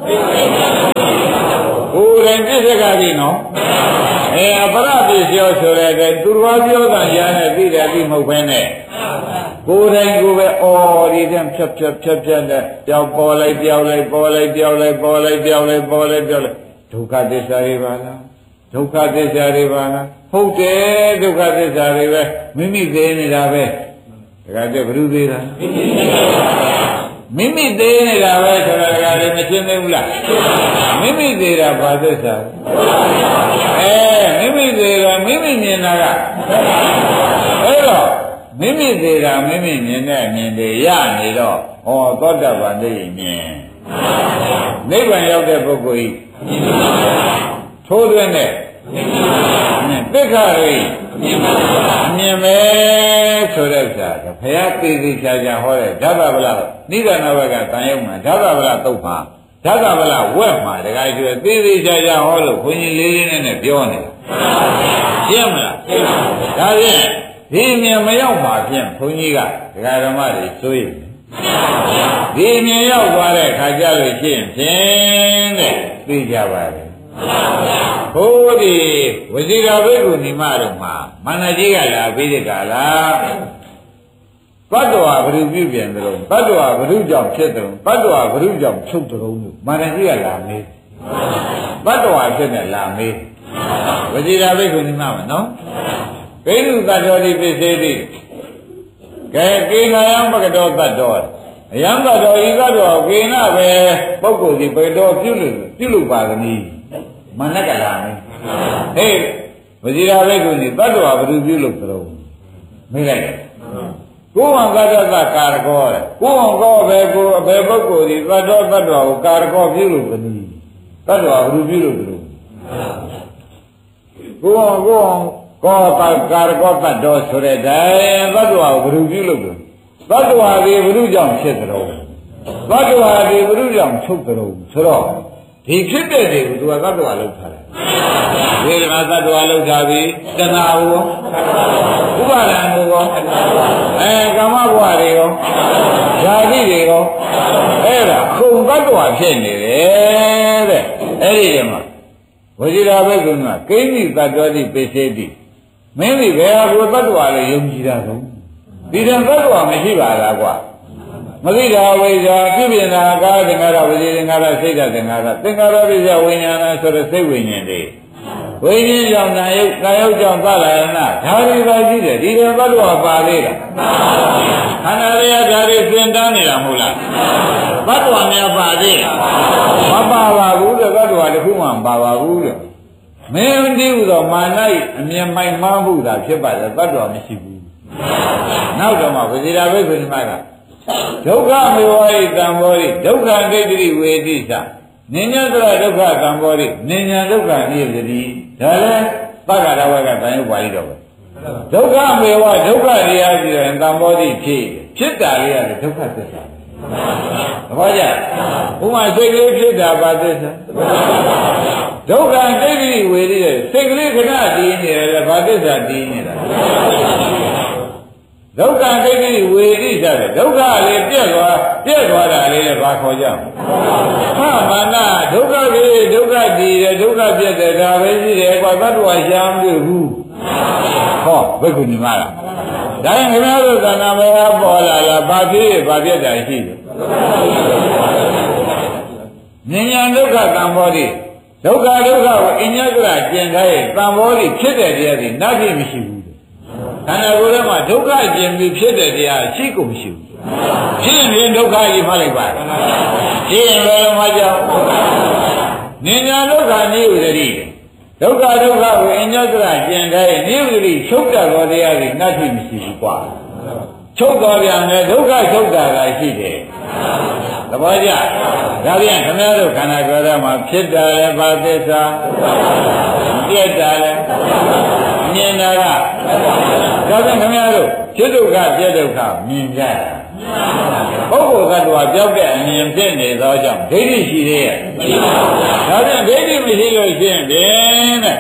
ကိုယ်တိုင်ပြစ္ဆက်ကသိနော်အပရပိပြောဆိုတဲ့သူတော်ပြောတာရနဲ့သိတယ်သိမဟုတ်ပဲနဲ့ကိုယ်တိုင်ကိုယ်ပဲအော်ဒီတဲ့ဖြတ်တဲ့ပြောက်ပေါ်လိုက်ပြောက်လိုက်ပေါ်လိုက်ပြောက်လိုက်ပေါ်လိုက်ပြောက်လိုက်ပေါ်လိုက်ပြောက်လိုက်ဒုက္ခသစ္စာတွေပါလားဒုက္ခသစ္စာတွေပါလားဟုတ်တယ်ဒုက္ခသစ္စာတွေပဲမိမိသိနေတာပဲဒါကြတဲ့ဘုရုသေးတာမိမိသိနေတာပဲဆိုတာကလည်းမရှင်းသေးဘူးလားမိမိသေးတာဘာသစ္စာမိမိသေးတာမိမိမြင်တာကအဲ့တော့မိမိသေးတာမိမိမြင်တဲ့အမြင်တွေရနေတော့ဩသောတပန်သိမြင်နိဗ္ဗာန်ရောက်တဲ့ပုဂ္ဂိုလ်ဤထိုးသွင်းတဲ့သိက္ခာတွေအမြင်ပဲဆိုတဲ့ဥစ္စာဘုရားသေသေးချာချာဟောတဲ့ဓမ္မဗလာနိဒာနဘကတန်ရုံမှာဓမ္မဗလာသုတ်မှာဓမ္မဗလာဝက်မှာတခါကျွေးသေသေးချာချာဟောလို့ခွန်ကြီးလေးလေးနဲ့ပြောနေတာရှင်းမလားဒါဖြင့်ဒီမြင်မရောက်ပါဖြင့်ဘုန်းကြီးကဒကာဓမ္မတွေစိုးရိမ်ဒီမြင်ရောက်သွားတဲ့ခါကြလို့ရှိရင်ဖြင့်တဲ့သိကြပါတယ်ဘုရားဒီဝစီရာဘိက္ခုနိမတို့မှာမန္တကြီးကလာပြီးတဲ့ကလာဘတ်တော်ဘုရုပြုပြန်တယ်လို့ဘတ်တော်ဘုရုကြောင့်ဖြစ်တယ်ဘတ်တော်ဘုရုကြောင့်ချုပ်တယ်လို့မန္တကြီးကလာမေးဘတ်တော်ဖြစ်နေလာမေးဝစီရာဘိက္ခုနိမမှာနော်ကိဋ္တုတ္တောတိပစ္စေတိကဲကိနာယံပကတောတ္တောအယံတ္တောဤတ္တောကိနာပဲပုဂ္ဂိုလ်ဒီပေတော်ပြုလို့ပါသနည်းမနက်ကလာမယ်ဟေးဝစီရာဘိက္ခုနိတ္တောဘုရုပြုလို့ပြောမေးလိုက်တယ်ကိုယ်ဟောတ္တကာရကောတဲ့ကိုယ်ဟောပဲကိုယ်ဘယ်ပုဂ္ဂိုလ်ဒီတ္တောကိုကာရကောပြုလို့သနည်းတ္တောဘုရုပြုလို့ပြောကိုယ်ဟောကောကာရကောတ္တောဆိုတဲ့တိုင်တ္တောကိုဘုရုပြုလို့ပြောတ္တောဒီဘုရုကြောင့်ဖြစ်တယ်လို့တ္တောဒီဘုရုကြောင့်ချုပ်တယ်လို့ဆိုတော့ဒီဖြစ်တဲ့တွေကိုသူကတ္တောလောက်ထားတယ်ဝေဒနာတ္တောလောက်ထားပြီးတဏှာကိုဥပါဒံကိုကာမဘဝတွေရောဇာတိတွေရောအဲ့ဒါခုံတ္တောဖြစ်နေတယ်တဲ့အဲ့ဒီတည်းမှာဝစီရာဘိက္ခုကကိဋ္တိတ္တောတိပစ္စေတိမင်းဒီဘယ်ဟာကိုတ္တောလဲယုံကြည်တာဆုံးဒီတန်တ္တောမရှိပါလားကွာမသိတာဝိဇ္ဇာပြုပြင်တာကာသင်္ခါရဝစီသင်္ခါရစိတ်ဓာတ်သင်္ခါရသင်္ခါရပိစ္ဆဝိညာဏဆိုတဲ့စိတ်ဝိညာဉ်တွေဝိညာဉ်ကြောင့်နာယုတ်ကာယုတ်ကြောင့်သလယနာဓာရီပါရှိတယ်ဒီတန်တ္တောပါသေးတာခန္ဓာတွေကဓာရီသင်တန်းနေတာမဟုတ်လားတ္တောများပါသေးလားမပါပါဘူးတဲ့တ္တောတခုမှမပါပါဘူးတဲ့မင်းဒီဥသောမာနအမြင်မိုက်မှန်းမှုသာဖြစ်ပါတယ်တ္တောမရှိဘူးနောက်တော့မှဝစီရာဘိက္ခုနိမကဒုက္ခမေဝိတံဘောရိဒုက္ခဒိဋ္ဌိဝေတိသနိညတရဒုက္ခသံဘောရိနိညာဒုက္ခနိယတိဒါလည်းသက္ကရာဝကတန်ရုပ်ပါဠိတော်ပဲဒုက္ခမေဝဒုက္ခတရားပြီးရင်သံဘောရိဖြစ်တာလေးရတယ်ဒုက္ခသစ္စာသဘောကျဥမာစိတ်ကလေးဖြစ်တာပါသစ္စာဒုက္ခဒိဋ္ဌိဝေတိတဲ့စိတ်ကလေးခဏတည်နေတယ်ဘာသစ္စာတည်နေတာဒုက္ခဒိဋ္ဌိဝေတိဆိုတဲ့ဒုက္ခလေးပြက်သွားတာလေးလည်းဘာခေါ်ကြမလဲမာနဒုက္ခကြီးဒုက္ခတည်တယ်ဒုက္ခပြက်တယ်ဒါပဲရှိတယ်ကွာသတ္တဝါရှာမတွေ့ဘူးဟောဘိက္ခုနီမလားဒါရင်ခင်ဗျားတို့ကနာမေဟပေါ်လာလားဘာဖြစ်ဘာပြက်တာရှိတယ်ဉာဏ်ဒုက္ခသံဘောဓိဒုက္ခကိုအညကရကျင်ထားရဲ့သံဘောဓိဖြစ်တဲ့တရားတွေနတ်ဖြစ်မရှိဘူးခန္ဓာကိုယ်ထဲမှာဒုက္ခကျင်ပြီးဖြစ်တဲ့တရားရှိကုန်မရှိဘူးဖြစ်ရင်ဒုက္ခကြီးမှလိုက်ပါဖြစ်ရင်လည်းမကြောက်ဉာဏ်ဒုက္ခနိဝရတိဒုက္ခကိုအညကရကျင်ထားရဲ့နိဝရတိချုပ်တတ်သောတရားတွေနတ်ဖြစ်မရှိဘူးကွာချုပ်တော်ပြန်တယ်ဒုက္ခချုပ်တာကရှိတယ်သဘောကျဒါပြန်ခင်ဗျားတို့ခန္ဓာကိုယ်ထဲမှာဖြစ်တာလည်းဘာသစ္စာပြက်တာလည်းမြင်တာကဒါပြန်ခင်ဗျားတို့ဖြစ်ဒုက္ခပြက်ဒုက္ခမြင်ကြတာပုဂ္ဂိုလ်ကတည်းကပြောက်တဲ့အမြင်ဖြစ်နေသောကြောင့်ဒိဋ္ဌိရှိသေးရဲ့ဒါပြန်ဒိဋ္ဌိမရှိလို့ရှိရင်ဖြင့်တဲ့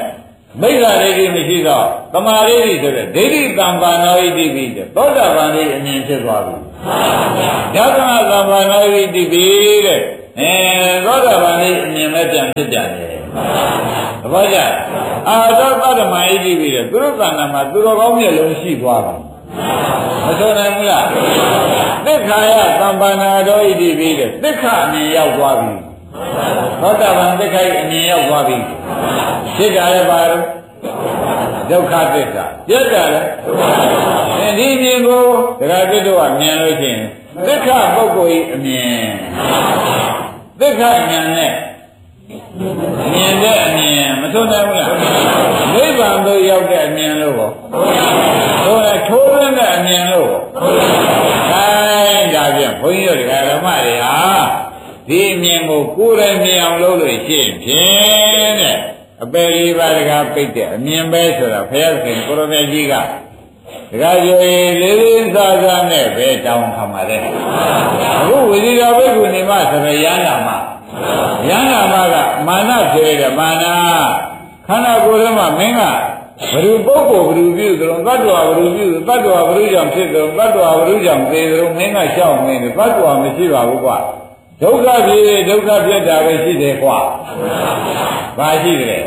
မိစ္ဆာဒိဋ္ဌိမရှိတော့သမာဓိဆိုတဲ့ဒိဋ္ဌိသံပါဏောဣတိပိတဲ့သောတာပန်လေးအမြင်ဖြစ်သွားပြီဓမ္မသံပါဏောဣတိပိတဲ့သောတာပန်လေးအမြင်ပဲပြန်ဖြစ်ပြန်တယ်သဘောကျအာသောသတ္တမဣတိပိတဲ့သူတို့ကံမှာသူတော်ကောင်းမျက်လုံးရှိသွားပြီမဆိုနိုင်ဘူးလားသစ္ခာယသံပါဏာတော်ဣတိပိတဲ့သစ္ခာအမြင်ရောက်သွားပြီသောတာပန်သစ္ခာအမြင်ရောက်သွားပြီဖြစ်တာလည်းပါတော့ဒုက္ခသစ္စာပြတ်တာလည်းဒီမြင်ကိုတရားပြည့်တော့မြင်လို့ရှိရင်သစ္ခာပုဂ္ဂိုလ်၏အမြင်သစ္ခာဉာဏ်နဲ့မြင်တဲ့အမြင်မဆုံးနိုင်ဘူးလားနိဗ္ဗာန်သို့ရောက်တဲ့အမြင်လို့ပေါ့ထိုးလိုက်ထိုးရင်းတဲ့အမြင်လို့ပေါ့ဒါပြန်ဘုန်းကြီးတို့ဓမ္မတွေဟာဒီအမြင်ကိုကိုယ်တိုင်မြင်အောင်လုပ်လို့ရှိရင်ဖြင့်တဲ့အပယ်လေးပါးတကားပိတ်တဲ့အမြင်ပဲဆိုတာဘုရားရှင်ကိုရမေကြီးကတကားကြွေလေးလေးစားစားနဲ့ပဲတောင်းခံပါလေအခုဝိဇိတော်ဘိက္ခုနီမဆိုရယန္တာမယန္တာမကမာနဖြစ်ရတဲ့မာနခန္ဓာကိုယ်ထဲမှာမင်းကဘ누구ပုဂ္ဂိုလ်ဘ누구ပြုသလုံးတ attva ဘ누구ပြုတ attva ဘ누구ကြောင့်ဖြစ်သလုံးတ attva ဘ누구ကြောင့်သေသလုံးမင်းကရှောက်မင်းတ attva မရှိပါဘူးကွာဒုက္ခဖြစ်ဒုက္ခဖြစ်တာပဲရှိတယ်ကွာဘာရှိတယ်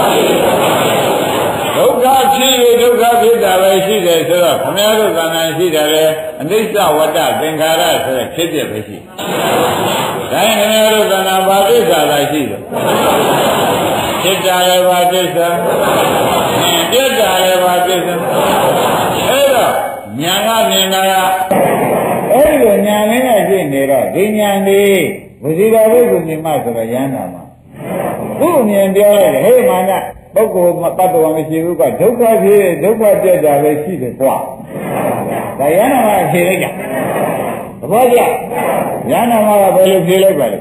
ဒုက္ခဖြစ်ဒုက္ခဖြစ်တာပဲရှိတယ်ဆိုတော့ခမည်းတော်ကံနိုင်ရှိတယ်လေအနိစ္စဝတ္တသင်္ခါရဆိုတဲ့ဖြစ်ဖြစ်ပဲရှိဒါရင်ခမည်းတော်ကံနာဘာသစ္စာသာရှိတယ်ဖြစ်တာလည်းဘာသစ္စာပြတ်တာလည်းဘာသစ္စာအဲ့တော့ညာကမြင်တာကအဲ့ဒီညာလေးနဲ့ဖြစ်နေတော့ဒီညာလေးဝစီတော်ဘိက္ခုနီမဆိုတော့ယန္တာမှာသူ့အမြင်ပြောလိုက်တယ်ဟေးမာနပုဂ္ဂိုလ်တ attva မရှိဘူးကဒုက္ခဖြစ်ဒုက္ခပြတ်တာပဲရှိတယ်ကွာဒါယန္တာမှာဖြေလိုက်ကြသဘောကျယန္တာမှာကဘယ်လိုဖြေလိုက်ပါလဲ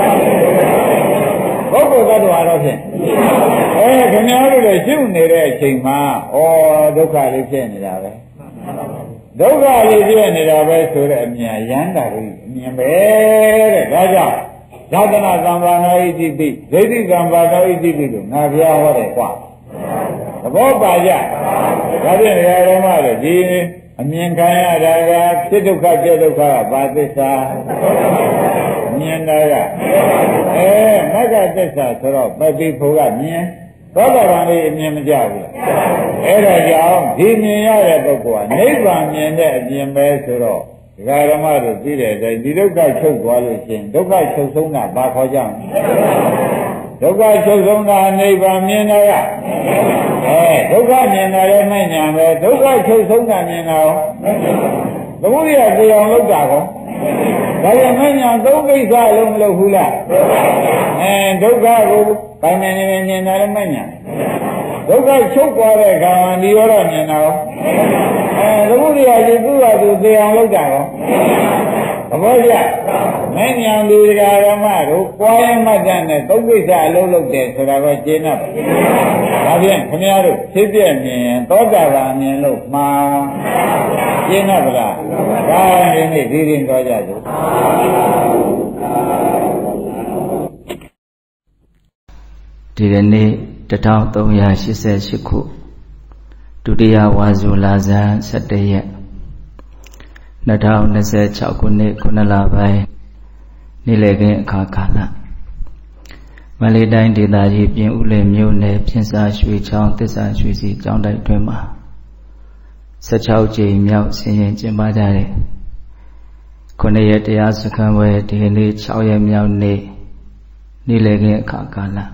ပုဂ္ဂိုလ်တ attva တော့ဖြင့်ခင်ဗျားတို့လည်းရှုနေတဲ့အချိန်မှာဒုက္ခလေးဖြစ်နေတာပဲဒုက္ခလေးဖြစ်နေတာပဲဆိုတဲ့အမြင်ယန္တာကိုအမြင်ပဲတဲ့ဒါကြောင့်သာသနာသံဃာနာဣတိပိဒိဋ္ဌိသံဃာနာဣတိပိလို့ငါဘုရားဟောတယ်ကွာသဘောပါကြဒါဖြင့်ဓမ္မတွေဒီအမြင်ခံရတာကဖြစ်ဒုက္ခပြဒုက္ခကဘာသစ္စာမြင်တာကမဂ္ဂသစ္စာဆိုတော့ပฏิဖို့ကမြင်သောတာပန်လေးအမြင်မကြဘူးအဲ့ဒါကြောင့်ဒီမြင်ရတဲ့ပုဂ္ဂိုလ်ကနိဗ္ဗာန်မြင်တဲ့အမြင်ပဲဆိုတော့ဒကာဓမ္မတို့သိတဲ့အတိုင်းဒီဒုက္ခချုပ်သွားလို့ရှိရင်ဒုက္ခချုပ်ဆုံးတာဘာခေါ်ကြလဲဒုက္ခချုပ်ဆုံးတာနိဗ္ဗာန်မြင်တာကဒုက္ခမြင်တာလည်းနိုင်ညာပဲဒုက္ခချုပ်ဆုံးတာမြင်တာရောသမုဒိယတရားလောက်တာကောဒါပြန်နိုင်ညာသုံးကိစ္စလုံးမလုပ်ဘူးလားဒုက္ခကိုပိုင်နေနေမြင်တာလည်းနိုင်ညာဒုက္ခချုပ်သွားတဲ့အခါမှာဒီရောတော့မြင်တာရောသမုဒိယကြီးသူ့ဟာသူသိအောင်လုပ်တာရောသဘောကျမဉ္ဇဉ်လူဓမ္မတို့ပွားရမှတ်တဲ့နဲ့သုံးကိစ္စအလုံးလုပ်တယ်ဆိုတာကကျေနပ်ပါဒါဖြင့်ခင်ဗျားတို့ဖြစ်ပြမြင်သောတာပန်မြင်လို့မှားကျေနပ်ပါလားဒါရင်ဒီရင်တော်ကြစို့ဒီကနေ့1388ခုဒုတိယဝါဆိုလဇန်17ရက်2026ခုနှစ်9လပိုင်းနေ့လည်ခင်းအခါကာလမန္တလေးတိုင်းဒေသကြီးပြင်ဦးလွင်မြို့နယ်ပြင်စာရွှေချောင်းသစ္စာရွှေစီကျောင်းတိုက်တွင်မှာ16ကြိမ်မြောက်ဆင်ရင်ကျင်းပကြတဲ့9ရက်တရားစခန်းပွဲဒီကနေ့6ရက်မြောက်နေ့နေ့လည်ခင်းအခါကာလ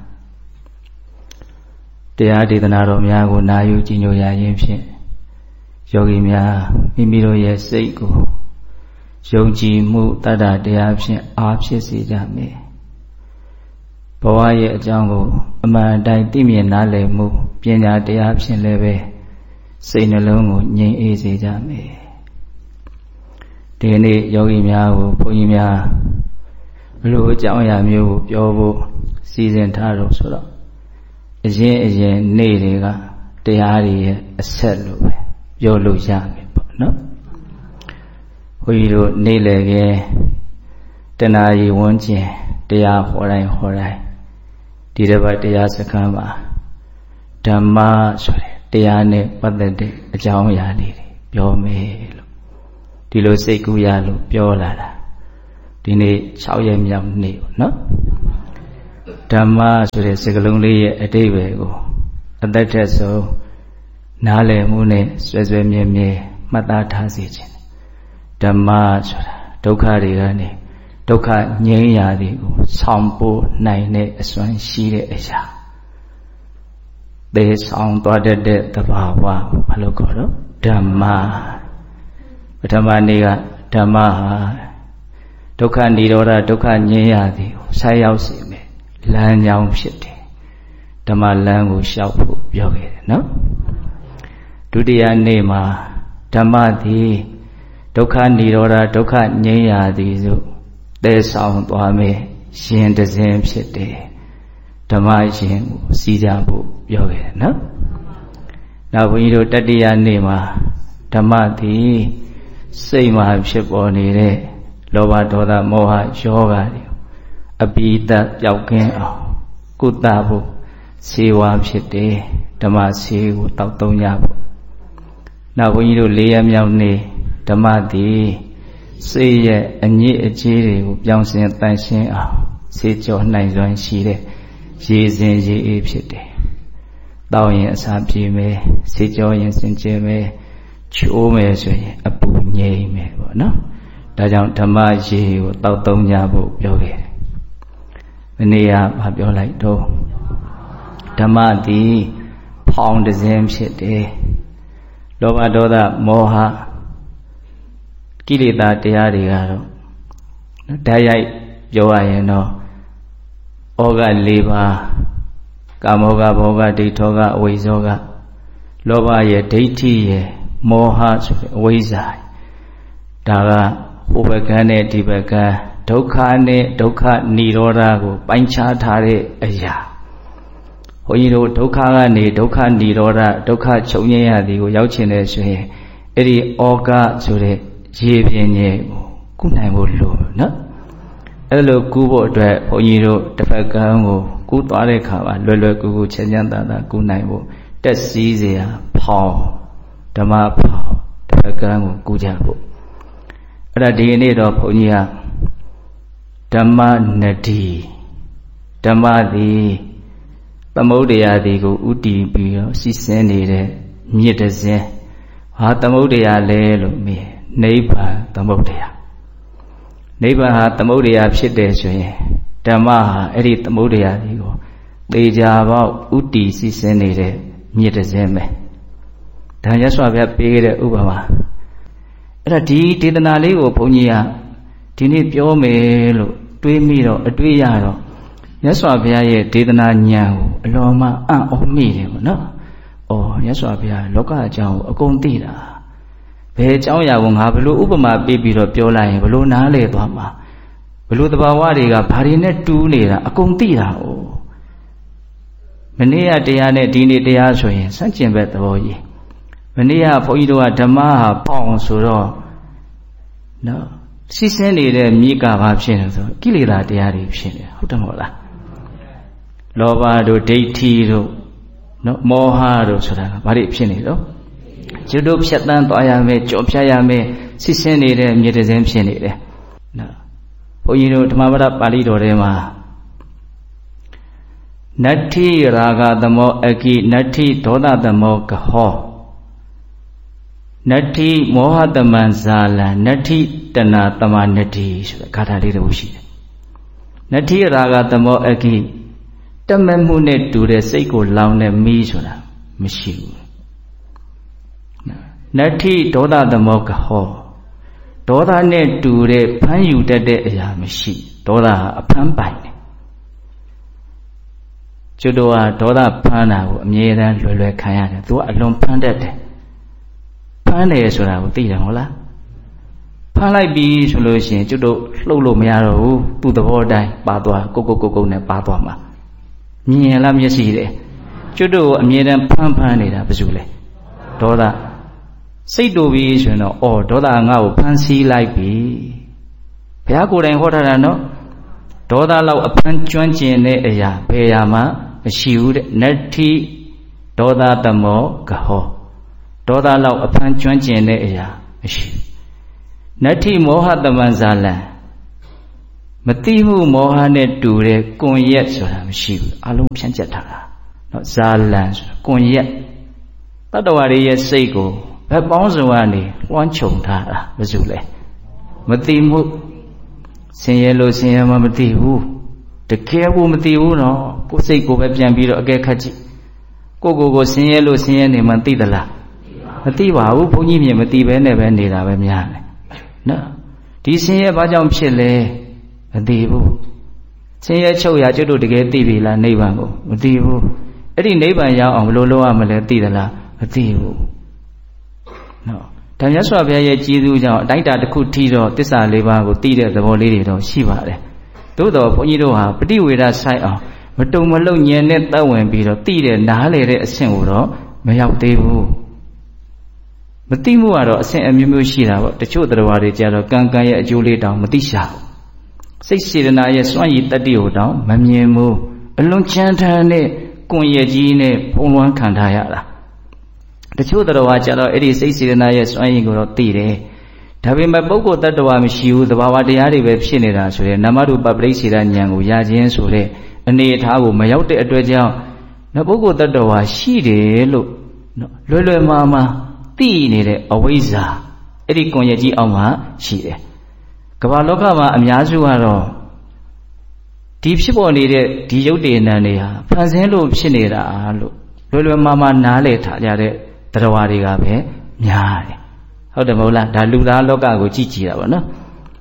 တရားဒေသနာတော်များကိုနာယူကြည်ညိုရခြင်းဖြင့်ယောဂီများမိမိတို့ရဲ့စိတ်ကိုယုံကြည်မှုတတ္တတရားဖြင့်အားဖြစ်စေကြမယ်ဘဝရဲ့အကြောင်းကိုအမှန်တိုင်းသိမြင်နားလည်မှုပညာတရားဖြင့်လည်းပဲစိတ်နှလုံးကိုငြိမ်အေးစေကြမယ်ဒီနေ့ယောဂီများကိုဘုန်းကြီးများဘလို့အကြောင်းအရာမျိုးကိုပြောဖို့စီစဉ်ထားတော့ဆိုတော့အရင်နေ့တွေကတရားတွေရဲ့အဆက်လို့ပဲပြောလို့ရမယ်ပေါ့နော်ဘုန်းကြီးတို့နေ့လည်ကတဏှာကြီးဝန်းကျင်တရားဟောတိုင်းဒီတစ်ပတ်တရားစခန်းမှာဓဓမ္မဆိုတဲ့တရားနဲ့ပတ်သက်တဲ့အကြောင်းအရာလေးတွေပြောမယ်လို့ဒီလိုစိတ်ကူးရလို့ပြောလာတာဒီနေ့6ရက်မြောက်နေ့ပေါ့နော်ဓမ္မဆိုတဲ့စကားလုံးလေးရဲ့အဓိပ္ပာယ်ကိုအသက်ထက်ဆုံးနားလည်မှုနဲ့ဆွဲဆွဲမြဲမြဲမှတ်သားထားစေခြင်းဓမ္မဆိုတာဒုက္ခတွေကနေဒုက္ခငြိမ်းရာတွေကိုဆောင်ပို့နိုင်တဲ့အစွမ်းရှိတဲ့အရာသေဆောင်သွားတတ်တဲ့သဘာဝကိုဘာလို့ခေါ်တော့ဓမ္မပထမနေ့ကဓမ္မဟာဒုက္ခនិရောဓဒုက္ခငြိမ်းရာတွေကိုဆက်ရောက်စေမယ်လမ်းကြောင်းဖြစ်တယ်ဓမ္မလမ်းကိုလျှောက်ဖို့ပြောခဲ့တယ်နော်ဒုတိယနေ့မှာဓမ္မသည်ဒုက္ခនិရောဓဒုက္ခငြိမ်းရာသည်ဆိုသေဆောင်သွားမယ်ရှင်တစ်စင်းဖြစ်တယ်ဓမ္မရှင်ကိုစီးကြဖို့ပြောခဲ့တယ်နော်နောက်ဘုန်းကြီးတို့တတိယနေ့မှာဓမ္မသည်စိတ်မှာဖြစ်ပေါ်နေတဲ့လောဘဒေါသမောဟယောဂတွေအပိဓာပျောက်ကင်းအောင်ကုသဖို့ဆေးဝါးဖြစ်တယ်ဓမ္မဆေးကိုတောက်သုံးရဖို့နောက်ဘုန်းကြီးတို့၄ရက်မြောက်နေ့ဓမ္မသည်စိတ်ရဲ့အညစ်အကြေးတွေကိုပြောင်းစင်တန်ရှင်းအောင်ဆေးကြောနိုင်စွမ်းရှိတဲ့ရေစင်ရေအေးဖြစ်တယ်တောင်းရင်အစာပြေမယ်ဆေးကြောရင်စင်ကြယ်မယ်ချိုးမယ်ဆိုရင်အပူငြိမ်းမယ်ပေါ့နော်ဒါကြောင့်ဓမ္မရေကိုတောက်သုံးကြဖို့ပြောခဲ့တယ်မနေ့ကမပြောလိုက်တော့ဓမ္မသည်ဖောင်းတစ်စင်းဖြစ်တယ်လောဘဒေါသမောဟကိလေသာတရားတွေကတော့ဓာတ်ရိုက်ပြောရရင်တော့ဩဃ၄ပါးကာမောဃဘောဃဒိဋ္ဌောဃအဝိဇ္ဇောဃလောဘရဲ့ဒိဋ္ဌိရဲ့မောဟဆိုတဲ့အဝိဇ္ဇာဒါကဟိုဘက်ကန်းနဲ့ဒီဘက်ကန်းဒုက္ခနဲ့ဒုက္ခនិရောဓကိုပိုင်းခြားထားတဲ့အရာဘုန်းကြီးတို့ဒုက္ခကနေဒုက္ခនិရောဓဒုက္ခချုပ်ငြိမ်းရသည်ကိုရောက်ချင်တယ်ဆိုရင်အဲ့ဒီဩဃဆိုတဲ့ရေပြင်းကြီးကိုကုနိုင်ဖို့လိုနော်အဲ့လိုကူးဖို့အတွက်ဘုန်းကြီးတို့တစ်ဖက်ကန်းကိုကူးသွားတဲ့ခါမှာလွယ်လွယ်ကူကူချမ်းချမ်းသာသာကူးနိုင်ဖို့တက်စည်းเสียဖောင်းဓမ္မဖောင်းတစ်ဖက်ကန်းကိုကူးကြဖို့အဲ့ဒါဒီနေ့တော့ဘုန်းကြီးကဓမ္မနတိဓမ္မသည်သမုဒ္ဒရာသည်ကိုဥတည်ပြီးတော့စီစင်းနေတဲ့မြစ်တစ်စင်းဟာသမုဒ္ဒရာလဲလို့မေးနိဗ္ဗာန်သမုဒ္ဒရာနိဗ္ဗာန်ဟာသမုဒ္ဒရာဖြစ်တယ်ဆိုရင်ဓမ္မဟာအဲ့ဒီသမုဒ္ဒရာကြီးကိုသေချာပေါက်ဥတည်စီစင်းနေတဲ့မြစ်တစ်စင်းပဲဒါရသော်ဗျာပေးခဲ့တဲ့ဥပမာအဲ့ဒါဒီဒေသနာလေးကိုဘုန်းကြီးကဒီနေ့ပြောမယ်လို့တွေးမိတော့အတွေးရတော့မြတ်စွာဘုရားရဲ့ဒေသနာဉာဏ်ကိုအလွန်မှအံ့ဩမိတယ်ပေါ့နော်။အော်မြတ်စွာဘုရားလောကအကြောင်းကိုအကုန်သိတာ။ဘယ်အကြောင်းအရာကိုငါဘလို့ဥပမာပေးပြီးတော့ပြောလိုက်ရင်ဘလို့နားလည်သွားမှာဘလို့သဘာဝတွေကဘာတွေနဲ့တူးနေတာအကုန်သိတာ哦။မနေ့ကတရားနဲ့ဒီနေ့တရားဆိုရင်စัจကျင်ဘက်သဘောကြီး။မနေ့ကဘုန်းကြီးတို့ကဓမ္မဟာပေါအောင်ဆိုတော့နော်စီးဆင်းနေတဲ့မြေကဘာဖြစ်နေဆိုကိလေသာတရားတွေဖြစ်နေဟုတ်တယ်မဟုတ်လားလောဘတို့ဒိဋ္ဌိတို့နော်မောဟတို့ဆိုတာကဘာတွေဖြစ်နေတော့ကျွတ်တို့ဖြတ်တန်းသွားရမယ်ကြော်ဖြတ်ရမယ်စီးဆင်းနေတဲ့မြေတစ်စင်းဖြစ်နေတယ်နော်ဘုန်းကြီးတို့ဓမ္မပဒပါဠိတော်ထဲမှာနတ္ထိရာဂသမောအကိနတ္ထိဒေါသသမောကဟောနတ္ထိမောဟတမံဇာလံနတ္ထိတဏတမနတ္ထိဆိုတဲ့ဂါထာလေးတစ်ခုရှိတယ်နတ္ထိရာဂသမောအကိတမမှုနဲ့တူတဲ့စိတ်ကိုလောင်တဲ့မီးဆိုတာမရှိဘူးနတ္ထိဒေါသသမောကဟောဒေါသနဲ့တူတဲ့ဖမ်းယူတတ်တဲ့အရာမရှိဒေါသဟာအဖမ်းပိုင်တယ်ကျွတ်တော်ဟာဒေါသဖမ်းတာကိုအမြဲတမ်းလွယ်လွယ်ခံရတယ်သူကအလွန်ဖမ်းတတ်တယ်ဖမ်းတယ်ဆိုတာကိုသိတယ်ဟုတ်လားဖမ်းလိုက်ပြီဆိုလို့ရှိရင်ကျွတ်တို့လှုပ်လို့မရတော့ဘူးသူ့သဘောတိုင်းပါသွားကုတ်နဲ့ပါသွားမှာမြင်ရလားမျက်စိလေကျွတ်တို့အမြဲတမ်းဖမ်းနေတာဘာလို့လဲဒေါသစိတ်တူပြီဆိုရင်တော့အော်ဒေါသငါ့ကိုဖမ်းဆီးလိုက်ပြီဘုရားကိုယ်တိုင်ဟောထားတာနော်ဒေါသလောက်အဖမ်းကျွမ်းကျင်တဲ့အရာဘယ်ရာမှမရှိဘူးတဲ့နတ္ထိဒေါသတမောကဟောဒေါသလောက်အဖန်ကျွမ်းကျင်တဲ့အရာမရှိနတ္ထိမောဟတမန်ဇာလံမတိမှုမောဟနဲ့တူတဲ့ကွန်ရက်ဆိုတာမရှိဘူးအလုံးဖြန့်ကျက်ထားတာနော်ဇာလံဆိုတာကွန်ရက်တတ္တဝါတွေရဲ့စိတ်ကိုဘက်ပေါင်းစုံကနေလွှမ်းခြုံထားတာမစုလဲမတိမှုဆင်းရဲလို့ဆင်းရဲမှမသိဘူးတကယ်ကိုမသိဘူးနော်ကိုယ်စိတ်ကိုပဲပြန်ပြီးတော့အကဲခတ်ကြည့်ကိုဆင်းရဲလို့ဆင်းရဲနေမှသိသလားမသိပါဘူးဘုန်းကြီးမြင်မသိပဲနဲ့ပဲနေတာပဲများတယ်နော်ဒီဆင်းရဲဘာကြောင့်ဖြစ်လဲမသိဘူးဆင်းရဲချုပ်ရာကျွတ်တို့တကယ်သိပြီလားနိဗ္ဗာန်ကိုမသိဘူးအဲ့ဒီနိဗ္ဗာန်ရောက်အောင်ဘယ်လိုလုပ်ရမလဲသိသလားမသိဘူးနော်ဒါမြတ်စွာဘုရားရဲ့ကျေးဇူးကြောင့်အတိုင်းတာတစ်ခုထိတော့သစ္စာလေးပါးကိုသိတဲ့သဘောလေးတွေတော့ရှိပါတယ်သို့တော်ဘုန်းကြီးတို့ဟာပฏิဝေဒဆိုင်အောင်မတုံမလုံဉာဏ်နဲ့သက်ဝင်ပြီးတော့သိတဲ့နားလေတဲ့အဆင့်ကိုတော့မရောက်သေးဘူးမသိမှုကတော့အဆင့်အမျိုးမျိုးရှိတာပေါ့တချို့တရားတွေကြတော့ကံကံရဲ့အကျိုးလေးတောင်မသိရှာစိတ်စေတနာရဲ့စွန့်ရည်တတ္တိကိုတောင်မမြင်ဘူးအလွန်ချမ်းသာတဲ့ကွန်ရက်ကြီးနဲ့ပုံလွှမ်းခံထားရတာတချို့တရားကြတော့အဲ့ဒီစိတ်စေတနာရဲ့စွန့်ရည်ကိုတော့သိတယ်ဒါပေမဲ့ပုဂ္ဂိုလ်တ attva မရှိဘူးသဘာဝတရားတွေပဲဖြစ်နေတာဆိုရင်နာမရူပပရိစ္ဆေဒဉာဏ်ကိုရခြင်းဆိုတဲ့အနေအထားကိုမရောက်တဲ့အတွက်ကြောင့်နော်ပုဂ္ဂိုလ်တ attva ရှိတယ်လို့နော်လွယ်မှားသိနေတဲ့အဝိဇ္ဇာအဲ့ဒီကွန်ရက်ကြီးအောက်မှာရှိတယ်ကမ္ဘာလောကမှာအများစုကတော့ဒီဖြစ်ပေါ်နေတဲ့ဒီရုပ်တည်နံတွေဟာဖန်ဆင်းလို့ဖြစ်နေတာလို့လွယ်မှားနားလည်ထားကြတဲ့တရားတွေကပဲများတယ်ဟုတ်တယ်မဟုတ်လားဒါလူသားလောကကိုကြည့်ကြည့်တာပေါ့နော်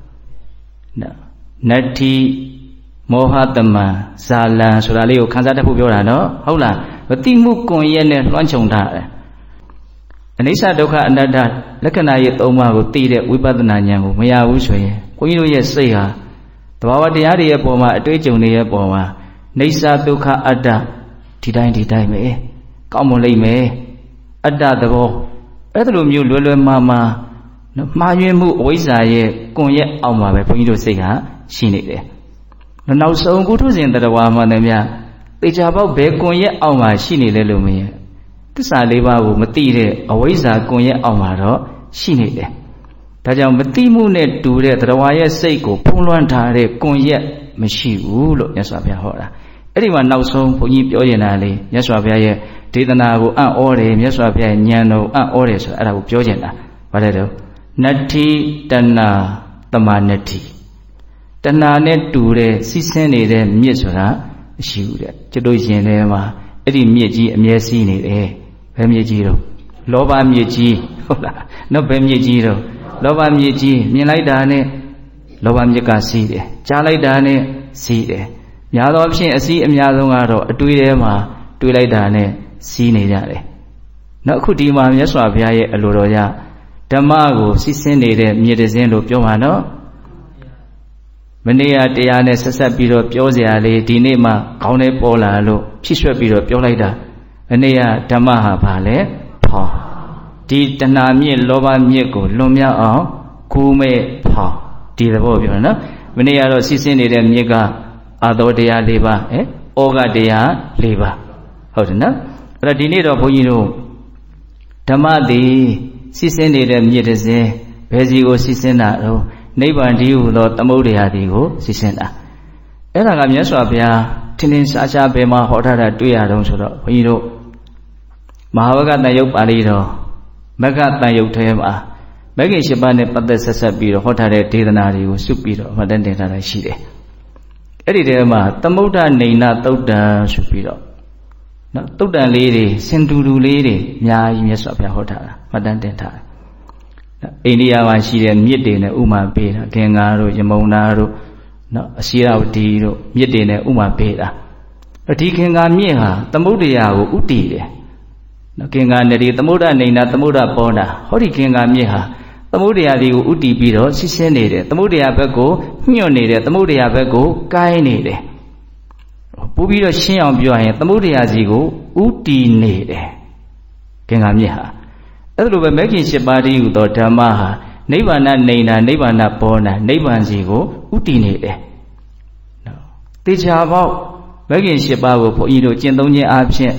နတ္ထိမောဟတမံဇာလံဆိုတာလေးကိုခန်းစားတတ်ဖို့ပြောတာနော်ဟုတ်လားမတိမှုကွန်ရက်နဲ့လွှမ်းခြုံထားတယ်အနိစ္စဒုက္ခအနတ္တလက္ခဏာရဲ့သုံးပါးကိုသိတဲ့ဝိပဿနာဉာဏ်ကိုမရဘူးဆိုရင်ဘုန်းကြီးတို့ရဲ့စိတ်ဟာသဘာဝတရားတွေရဲ့ပုံမှာအတွေ့အကြုံတွေရဲ့ပုံမှာနေဆာဒုက္ခအတ္တဒီတိုင်းပဲကောင်းမွန်လိမ့်မယ်အတ္တသဘောအဲ့ဒါလိုမျိုးလွယ်မှားမှားယွင်းမှုအဝိဇ္ဇာရဲ့ကွန်ရက်အောက်မှာပဲဘုန်းကြီးတို့စိတ်ဟာရှိနေတယ်နောက်ဆုံးကုထုဇဉ်တရားမှန်တယ်များတေချာပေါက်ဘယ်ကွန်ရက်အောက်မှာရှိနေလဲလို့မင်းသစ္စာလေးပါးကိုမသိတဲ့အဝိဇ္ဇာကွန်ရက်အောက်မှာတော့ရှိနေတယ်ဒါကြောင့်မသိမှုနဲ့တူတဲ့တရားရဲ့စိတ်ကိုဖုံးလွှမ်းထားတဲ့ကွန်ရက်မရှိဘူးလို့မြတ်စွာဘုရားဟောတာအဲ့ဒီမှာနောက်ဆုံးဘုန်းကြီးပြောနေတာလေမြတ်စွာဘုရားရဲ့ဒေသနာကိုအံ့ဩတယ်မြတ်စွာဘုရားရဲ့ဉာဏ်တော်အံ့ဩတယ်ဆိုတာအဲ့ဒါကိုပြောချင်တာဗါတယ်တော့နတ္ထိတဏသမာနတ္ထိတဏနဲ့တူတဲ့စီးဆင်းနေတဲ့မြစ်ဆိုတာမရှိဘူးတဲ့ကျွတ်တို့ရင်ထဲမှာအဲ့ဒီမြစ်ကြီးအမြဲစီးနေတယ်ဘယ်မြစ်ကြီးတော့လောဘမြစ်ကြီးဟုတ်လားနော်ဘယ်မြစ်ကြီးတော့လောဘမြစ်ကြီးမြင်လိုက်တာနဲ့လောဘမြစ်ကစီးတယ်ကြားလိုက်တာနဲ့စီးတယ်များသောအားဖြင့်အစီးအများဆုံးကတော့အတွေးထဲမှာတွေးလိုက်တာနဲ့စီးနေကြတယ်နောက်အခုဒီမှာမြတ်စွာဘုရားရဲ့အလိုတော်ရဓမ္မကိုစီးဆင်းနေတဲ့မြေတစင်းလို့ပြောမှာနော်မနေ့ကတရားနဲ့ဆက်ဆက်ပြီးတော့ပြောစရာလေးဒီနေ့မှခေါင်းထဲပေါ်လာလို့ဖြည့်ရွှက်ပြီးတော့ပြောလိုက်တာမနေ့ကဓမ္မဟာဘာလဲဖောင်းဒီတဏှာမြင့်လောဘမြင့်ကိုလွန်မြောက်အောင်ကူးမဲ့ဖောင်းဒီသဘောပြောနော်မနေ့ကတော့စီးဆင်းနေတဲ့မြစ်ကအာသောတရား၄ပါးဩဃတရား၄ပါးဟုတ်တယ်နော်အဲ့တော့ဒီနေ့တော့ဘုန်းကြီးတို့ဓမ္မသည်စီးဆင်းနေတဲ့မြစ်တစ်စင်းဘယ်စီကိုစီးဆင်းတာတော့နိဗ္ဗာန်တည်းဟူသောသမုဒ္ဒရာသည်ကိုစီးဆင်းတာအဲ့ဒါကမြတ်စွာဘုရားထင်ထင်ရှားရှားဘယ်မှာဟောထားတာတွေ့ရတော့ဆိုတော့ဘုန်းကြီးတို့မဟာဝကတန်ယုတ်ပါဠိတော်မဂ္ဂတန်ယုတ်ထဲမှာမဂ္ဂင်၈ပါးနဲ့ပတ်သက်ဆက်ဆက်ပြီးတော့ဟောထားတဲ့ဒေသနာတွေကိုစုပြီးတော့မှတ်တမ်းတင်ထားတာရှိတယ်အဲ့ဒီထဲမှာသမုဒ္ဒနေနသုတ်တံဆိုပြီးတော့နော်သုတ်တံလေးတွေစင်တူတူလေးတွေအများကြီးမြတ်စွာဘုရားဟောထားတာမှတ်တမ်းတင်ထားတယ်အိန္ဒိယမှာရှိတဲ့မြစ်တွေနဲ့ဥမာပေးတာဂင်္ဂါတို့ယမုန်နာတို့နော်အရှိရဝတီတို့မြစ်တွေနဲ့ဥမာပေးတာဒီဂင်္ဂါမြစ်ဟာသမုဒ္ဒရာကိုဥတည်တယ်နော်ဂင်္ဂါနယ်ဒီသမုဒ္ဒနေနသမုဒ္ဒပောနာဟောဒီဂင်္ဂါမြစ်ဟာသမုဒ္ဒရာဒီကိုဥတည်ပြီးတော့ဆင်းဆင်းနေတယ်သမုဒ္ဒရာဘက်ကိုညွှတ်နေတယ်သမုဒ္ဒရာဘက်ကိုကိုင်းနေတယ်ပို့ပြီးတော့ရှင်းအောင်ပြောရင်သမုဒ္ဒရာစီကိုဥတည်နေတယ်ဂင်္ဂါမြစ်ဟာအဲ့လိုပဲမဂ္ဂင်၈ပါးတည်းဟူသောဓမ္မဟာနိဗ္ဗာန်နေနာနိဗ္ဗာန်ပောနာနိဗ္ဗာန်စီကိုဥတည်နေတယ်နော်တေချာပေါက်မဂ္ဂင်၈ပါးကိုဘုန်းကြီးတို့ကျင့်သုံးခြင်းအပြင်